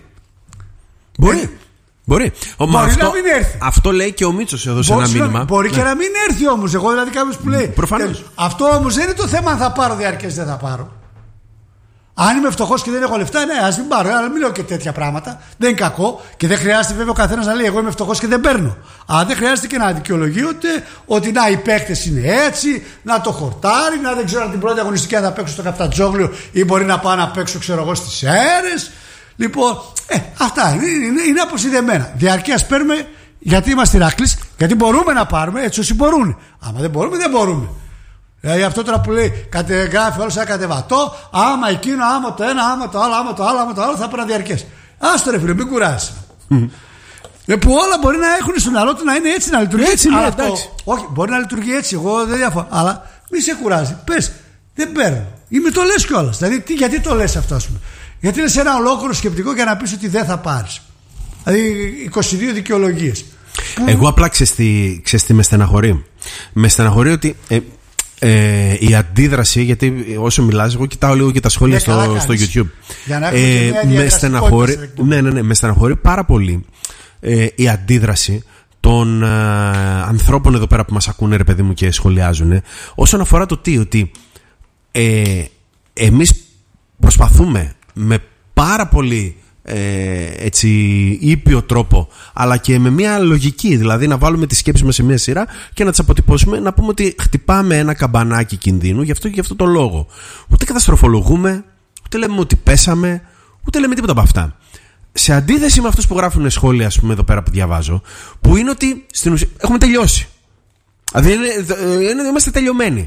Μπορεί. Μπορεί να μην έρθει. Αυτό λέει και ο Μίτσος εδώ σε ένα μήνυμα. Μπορεί και να μην έρθει όμως. Εγώ δηλαδή κάποιος που λέει. Προφανώς. Αυτό όμως δεν είναι το θέμα αν θα πάρω διαρκές δεν θα πάρω. Αν είμαι φτωχός και δεν έχω λεφτά, ναι, ας μην πάρω. Αλλά μην λέω και τέτοια πράγματα. Δεν είναι κακό και δεν χρειάζεται βέβαια ο καθένας να λέει: εγώ είμαι φτωχός και δεν παίρνω. Αλλά δεν χρειάζεται και να δικαιολογεί ότι να οι παίκτες είναι έτσι, να το χορτάρει, να δεν ξέρω αν την πρώτη αγωνιστική θα παίξω στο Καφτατζόγλιο ή μπορεί να πάω να παίξω, ξέρω εγώ, στις Σέρες. Λοιπόν, αυτά είναι αποσυνδεμένα. Διαρκείας παίρνουμε γιατί είμαστε Ηρακλής, γιατί μπορούμε να πάρουμε έτσι όσοι μπορούν. Άμα δεν μπορούμε, δεν μπορούμε. Δηλαδή αυτό τώρα που λέει κατεγράφει όλο σαν κατεβατό, άμα εκείνο, άμα το ένα, άμα το άλλο, άμα το άλλο, θα πρέπει να διαρκέσει. Άστο ρε φίλε, μην κουράσει. Που όλα μπορεί να έχουν στο μυαλό του να είναι έτσι, να λειτουργεί έτσι. Όχι, μπορεί να λειτουργεί έτσι, εγώ δεν διαφωνώ. Αλλά μη σε κουράζει. Πες, δεν παίρνω. Ή με το λες κιόλας. Δηλαδή, γιατί το λες αυτό, ας πούμε. Γιατί είναι σε ένα ολόκληρο σκεπτικό για να πεις ότι δεν θα πάρεις. Δηλαδή 22 δικαιολογίες. Εγώ απλά ξέρεις τι με στεναχωρεί. Με στεναχωρεί ότι η αντίδραση, γιατί όσο μιλάς, εγώ κοιτάω λίγο και τα σχόλια στο YouTube. Για να με στεναχωρεί πάρα πολύ η αντίδραση των ανθρώπων εδώ πέρα που μας ακούνε, ρε παιδί μου, και σχολιάζουν όσον αφορά το ότι εμείς προσπαθούμε με πάρα πολύ έτσι ήπιο τρόπο, αλλά και με μια λογική, δηλαδή να βάλουμε τις σκέψεις μας σε μια σειρά και να τις αποτυπώσουμε, να πούμε ότι χτυπάμε ένα καμπανάκι κινδύνου γι' αυτό το λόγο. Ούτε καταστροφολογούμε, ούτε λέμε ότι πέσαμε, ούτε λέμε τίποτα από αυτά. Σε αντίθεση με αυτούς που γράφουν σχόλια, ας πούμε, εδώ πέρα που διαβάζω, που είναι ότι στην ουσία έχουμε τελειώσει. Δηλαδή είμαστε τελειωμένοι.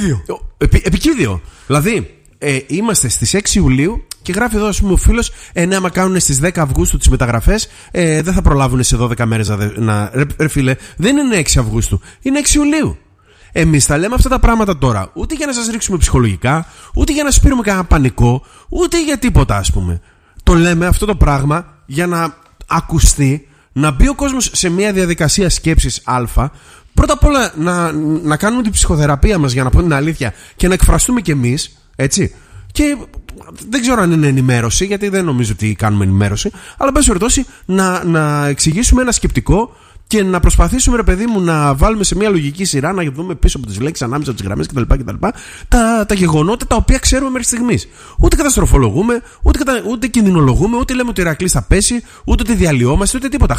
Επικίδιο. Δηλαδή είμαστε στις 6 Ιουλίου και γράφει εδώ, ας πούμε, ο φίλος, ναι, άμα κάνουν στις 10 Αυγούστου τις μεταγραφές, δεν θα προλάβουν σε 12 μέρες να. Ρε φίλε, δεν είναι 6 Αυγούστου, είναι 6 Ιουλίου. Εμείς θα λέμε αυτά τα πράγματα τώρα, ούτε για να σας ρίξουμε ψυχολογικά, ούτε για να σας πήρουμε κανένα πανικό, ούτε για τίποτα, ας πούμε. Το λέμε αυτό το πράγμα για να ακουστεί, να μπει ο κόσμος σε μια διαδικασία σκέψης α. Πρώτα απ' όλα να κάνουμε την ψυχοθεραπεία μας, για να πω την αλήθεια, και να εκφραστούμε κι εμείς, έτσι. Και δεν ξέρω αν είναι ενημέρωση, γιατί δεν νομίζω ότι κάνουμε ενημέρωση, αλλά εν πάση περιπτώσει να εξηγήσουμε ένα σκεπτικό και να προσπαθήσουμε, ρε παιδί μου, να βάλουμε σε μια λογική σειρά, να δούμε πίσω από τις λέξεις, ανάμεσα από τις γραμμές κτλ. Τα γεγονότα τα οποία ξέρουμε μέχρι στιγμής. Ούτε καταστροφολογούμε, ούτε κινδυνολογούμε, ούτε λέμε ότι ο Ηρακλής θα πέσει, ούτε ότι διαλυόμαστε, ούτε τίποτα.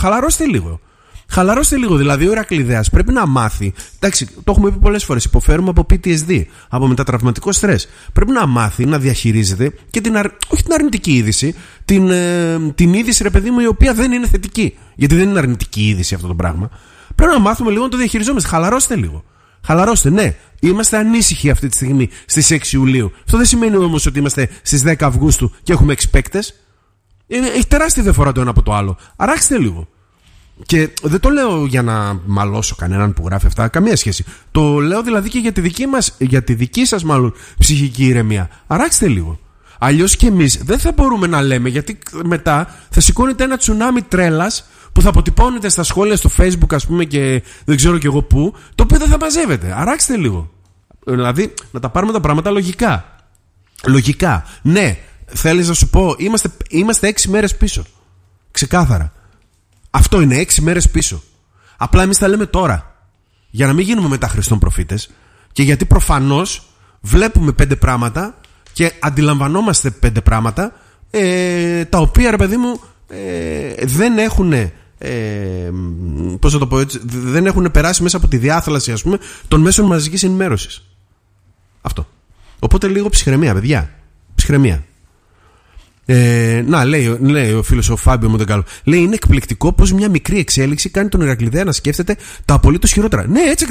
Χαλαρώστε λίγο. Δηλαδή, ο Ηρακλειδέας πρέπει να μάθει. Εντάξει, το έχουμε πει πολλές φορές. Υποφέρουμε από PTSD, από μετατραυματικό στρες. Πρέπει να μάθει να διαχειρίζεται και όχι την αρνητική είδηση, την είδηση, ρε παιδί μου, η οποία δεν είναι θετική. Γιατί δεν είναι αρνητική είδηση αυτό το πράγμα. Πρέπει να μάθουμε λίγο να το διαχειριζόμαστε. Χαλαρώστε λίγο. Ναι. Είμαστε ανήσυχοι αυτή τη στιγμή στις 6 Ιουλίου. Αυτό δεν σημαίνει όμως ότι είμαστε στις 10 Αυγούστου και έχουμε 6 παίκτες. Έχει τεράστια διαφορά το ένα από το άλλο. Αράξτε λίγο. Και δεν το λέω για να μαλώσω κανέναν που γράφει αυτά, καμία σχέση. Το λέω δηλαδή και για τη δική σας μάλλον ψυχική ηρεμία. Αράξτε λίγο. Αλλιώς και εμείς δεν θα μπορούμε να λέμε, γιατί μετά θα σηκώνεται ένα τσουνάμι τρέλας που θα αποτυπώνεται στα σχόλια, στο Facebook, ας πούμε, και δεν ξέρω κι εγώ πού, το οποίο δεν θα μαζεύεται. Αράξτε λίγο. Δηλαδή, να τα πάρουμε τα πράγματα λογικά. Λογικά. Ναι, θέλεις να σου πω, είμαστε 6 μέρες πίσω. Ξεκάθαρα. Αυτό είναι, 6 μέρες πίσω. Απλά εμείς τα λέμε τώρα. Για να μην γίνουμε μετά Χριστόν προφήτες. Και γιατί προφανώς βλέπουμε 5 πράγματα και αντιλαμβανόμαστε 5 πράγματα, τα οποία, ρε παιδί μου, δεν έχουν, πώς θα το πω έτσι, δεν έχουν περάσει μέσα από τη διάθλαση, ας πούμε, των μέσων μαζικής ενημέρωσης. Αυτό. Οπότε λίγο ψυχραιμία, παιδιά. Ψυχραιμία. Λέει ο φίλος ο Φάμπιο Μοντεγκάλο. Λέει, είναι εκπληκτικό πως μια μικρή εξέλιξη κάνει τον Ηρακλειδέα να σκέφτεται τα απολύτως χειρότερα. Ναι, έτσι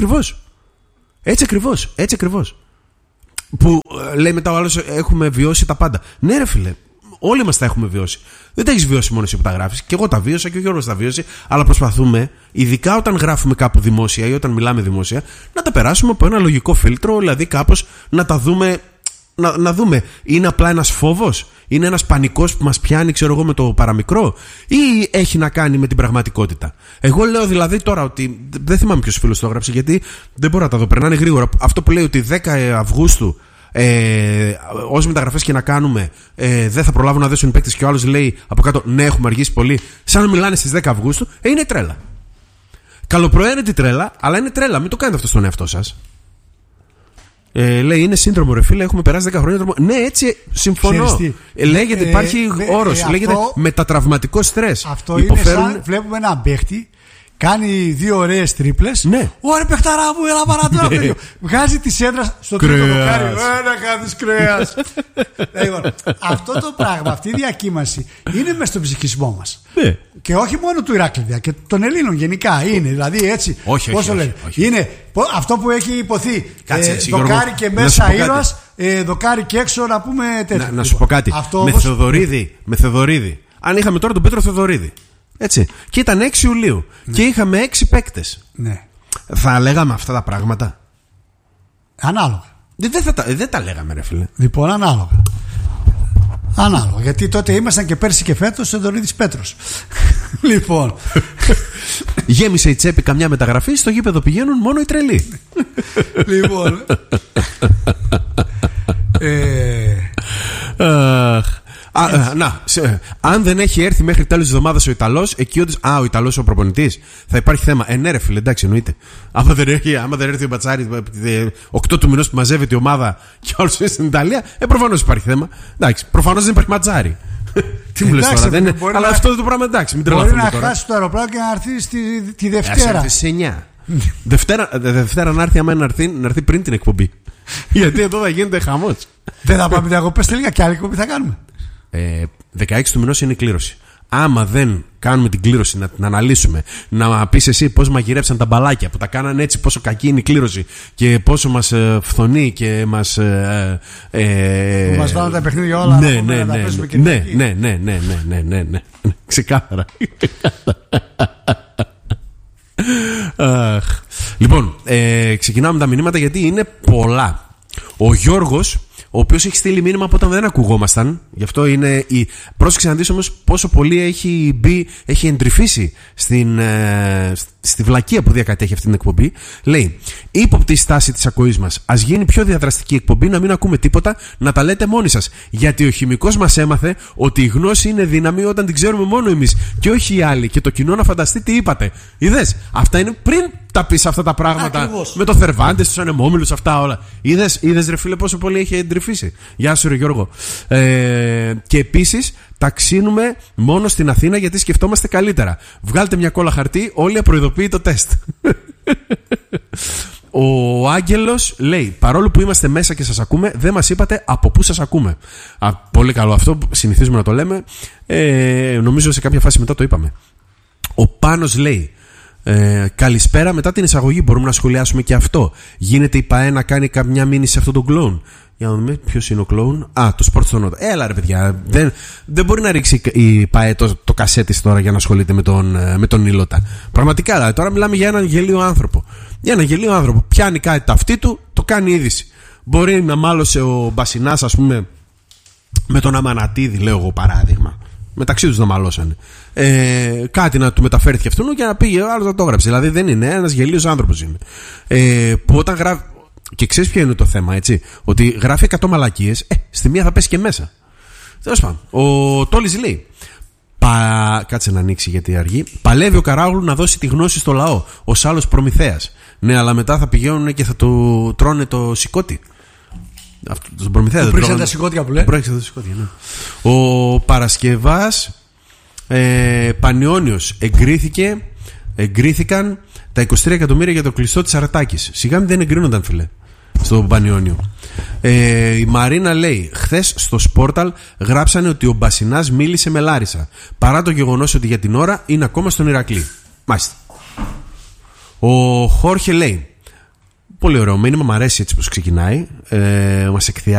ακριβώς. Που λέει μετά ο άλλος, έχουμε βιώσει τα πάντα. Ναι, ρε φίλε, όλοι μας τα έχουμε βιώσει. Δεν τα έχεις βιώσει μόνο εσύ που τα γράφεις. Και εγώ τα βίωσα και ο Γιώργος τα βίωσε. Αλλά προσπαθούμε, ειδικά όταν γράφουμε κάπου δημόσια ή όταν μιλάμε δημόσια, να τα περάσουμε από ένα λογικό φίλτρο, δηλαδή κάπως να τα δούμε. Να δούμε, είναι απλά ένας φόβος, είναι ένας πανικός που μας πιάνει, ξέρω εγώ, με το παραμικρό, ή έχει να κάνει με την πραγματικότητα. Εγώ λέω δηλαδή τώρα ότι, δεν θυμάμαι ποιος φίλος το έγραψε, γιατί δεν μπορώ να τα δω, περνάνε γρήγορα. Αυτό που λέει ότι 10 Αυγούστου όσες μεταγραφές και να κάνουμε δεν θα προλάβουν να δέσουν οι παίκτες, και ο άλλος λέει από κάτω, ναι, έχουμε αργήσει πολύ, σαν να μιλάνε στις 10 Αυγούστου. Είναι τρέλα. Καλοπροαίρετη τρέλα, αλλά είναι τρέλα. Μην το κάνετε αυτό στον εαυτό σας. Λέει, είναι σύνδρομο, ρε φίλε, έχουμε περάσει 10 χρόνια. Ναι, έτσι συμφωνώ. Λέγεται, υπάρχει όρος, λέγεται μετατραυματικό στρες. Αυτό είναι σαν, βλέπουμε έναν παίχτη, κάνει 2 ωραίες τρίπλες. Ναι. Ωραία, παιχταρά μου, έλα παρατώ. Βγάζει τη σέντρα στο τρίτο δοκάρι. Να κάνεις κρέας. Αυτό το πράγμα, αυτή η διακύμαση είναι μες στον ψυχισμό μας. Ναι. Και όχι μόνο του Ηράκλειδα, και των Ελλήνων γενικά είναι. Δηλαδή έτσι. Όχι. Είναι αυτό που έχει υποθεί. Δοκάρι και μέσα ήρωας, δοκάρι και έξω, να πούμε τέτοιο. Να σου πω κάτι. Με Θεοδωρίδη. Αν είχαμε τώρα τον Πέτρο Θεοδωρίδη. Έτσι. Και ήταν 6 Ιουλίου. Ναι. Και είχαμε 6 παίκτες. Ναι. Θα λέγαμε αυτά τα πράγματα? Ανάλογα. Δεν τα λέγαμε, ρε φίλε. Λοιπόν, ανάλογα. Γιατί τότε ήμασταν και πέρσι και φέτος Θεοδωρίδης Πέτρος. Λοιπόν. Γέμισε η τσέπη καμιά μεταγραφή, στο γήπεδο πηγαίνουν μόνο οι τρελοί. Λοιπόν. Αν δεν έχει έρθει μέχρι τέλος της εβδομάδας ο Ιταλός, εκεί όντως. Ο Ιταλός ο προπονητής, θα υπάρχει θέμα. Ναι, ρε φίλε, εντάξει, εννοείται. Άμα δεν έρθει ο Μπατσάρης 8 του μηνός που μαζεύεται η ομάδα και όλους είναι στην Ιταλία, προφανώς υπάρχει θέμα. Εντάξει, προφανώς δεν υπάρχει Ματζάρι. Τι μου λες τώρα, δεν είναι. Αλλά αυτό δεν το πράγμα, εντάξει, μην τρελαθούμε τώρα. Μπορεί να χάσει το αεροπλάνο και να έρθει τη Δευτέρα. Να έρθει σε 9. Δευτέρα να έρθει, άμα να έρθει πριν την εκπομπή. Γιατί εδώ θα γίνεται χαμός. Δεν θα πάμε διακοπές τελικά, και άλλη εκπομπή θα κάνουμε. 16 του μηνός είναι η κλήρωση. Άμα δεν κάνουμε την κλήρωση, να την αναλύσουμε, να πεις εσύ πώς μαγειρέψαν τα μπαλάκια που τα κάνανε έτσι, πόσο κακή είναι η κλήρωση και πόσο μας φθονεί και μας. Μας βάλουν τα παιχνίδια όλα. Ναι. Ξεκάθαρα. Λοιπόν, ξεκινάμε τα μηνύματα γιατί είναι πολλά. Ο Γιώργος, ο οποίος έχει στείλει μήνυμα από όταν δεν ακουγόμασταν. Γι' αυτό είναι η. Πρόσεξε να δεις όμως πόσο πολύ έχει εντρυφήσει στη βλακεία που διακατέχει αυτή την εκπομπή. Λέει, ύποπτη στάση της ακοής μας. Ας γίνει πιο διαδραστική εκπομπή, να μην ακούμε τίποτα, να τα λέτε μόνοι σας. Γιατί ο χημικός μας έμαθε ότι η γνώση είναι δύναμη όταν την ξέρουμε μόνο εμείς και όχι οι άλλοι. Και το κοινό να φανταστεί τι είπατε. Είδες, αυτά είναι πριν τα πεις αυτά τα πράγματα. Ακριβώς. Με το Θερβάντες, τους ανεμόμυλους, αυτά όλα. Είδες ρε φίλε πόσο πολύ έχει εντρυφήσει. Γεια σου ρε Γιώργο. Και επίσης ταξίνουμε μόνο στην Αθήνα γιατί σκεφτόμαστε καλύτερα. Βγάλτε μια κόλλα χαρτί, όλοι απροειδοποιεί το τεστ. Ο Άγγελος λέει, παρόλο που είμαστε μέσα και σας ακούμε, δεν μας είπατε από πού σας ακούμε. Πολύ καλό αυτό, συνηθίζουμε να το λέμε. Νομίζω σε κάποια φάση μετά το είπαμε. Ο Πάνος λέει, καλησπέρα, μετά την εισαγωγή μπορούμε να σχολιάσουμε και αυτό. Γίνεται η ΠΑΕ να κάνει καμιά μήνυση σε αυτόν τον κλόουν? Για να δούμε ποιος είναι ο κλόουν. Το Sport στο Νότο. Έλα ρε παιδιά, δεν μπορεί να ρίξει η ΠΑΕ το κασέτης τώρα για να ασχολείται με τον Ήλωτα. Πραγματικά, δηλαδή, τώρα μιλάμε για έναν γελίο άνθρωπο. Για έναν γελίο άνθρωπο. Πιάνει κάτι ταυτί του, το κάνει είδηση. Μπορεί να μάλωσε ο Μπασινάς, ας πούμε, με τον Αμανατίδη, λέω εγώ παράδειγμα. Μεταξύ τους το μαλώσανε. Κάτι να του μεταφέρθηκε αυτόν και να πήγε ο άλλος να το έγραψε. Δηλαδή δεν είναι, ένας γελίος άνθρωπος είναι. Που όταν γράφει. Και ξέρεις ποιο είναι το θέμα, έτσι. Ότι γράφει 100 μαλακίες, στη μία θα πέσει και μέσα. Τέλος πάντων. Ο Τόλης λέει. Κάτσε να ανοίξει γιατί αργεί. Παλεύει ο Καράγλου να δώσει τη γνώση στο λαό. Ως άλλος Προμηθέας. Ναι, αλλά μετά θα πηγαίνουν και θα του τρώνε το σηκώτη. Τον Προμηθέα. Πρίξαν τα σηκώτια που λέει. Ναι. Ο Παρασκευάς Πανιόνιος εγκρίθηκαν τα 23 εκατομμύρια για το κλειστό της Αρατάκης. Σιγά μην δεν εγκρίνονταν, φίλε, στο Πανιόνιο. Η Μαρίνα λέει: χθες στο Σπόρταλ γράψανε ότι ο Μπασινάς μίλησε με Λάρισα. Παρά το γεγονός ότι για την ώρα είναι ακόμα στον Ηρακλή. Μάλιστα. Ο Χόρχε λέει: πολύ ωραίο μήνυμα, μου αρέσει έτσι πως ξεκινάει. Μας εκθιάζει.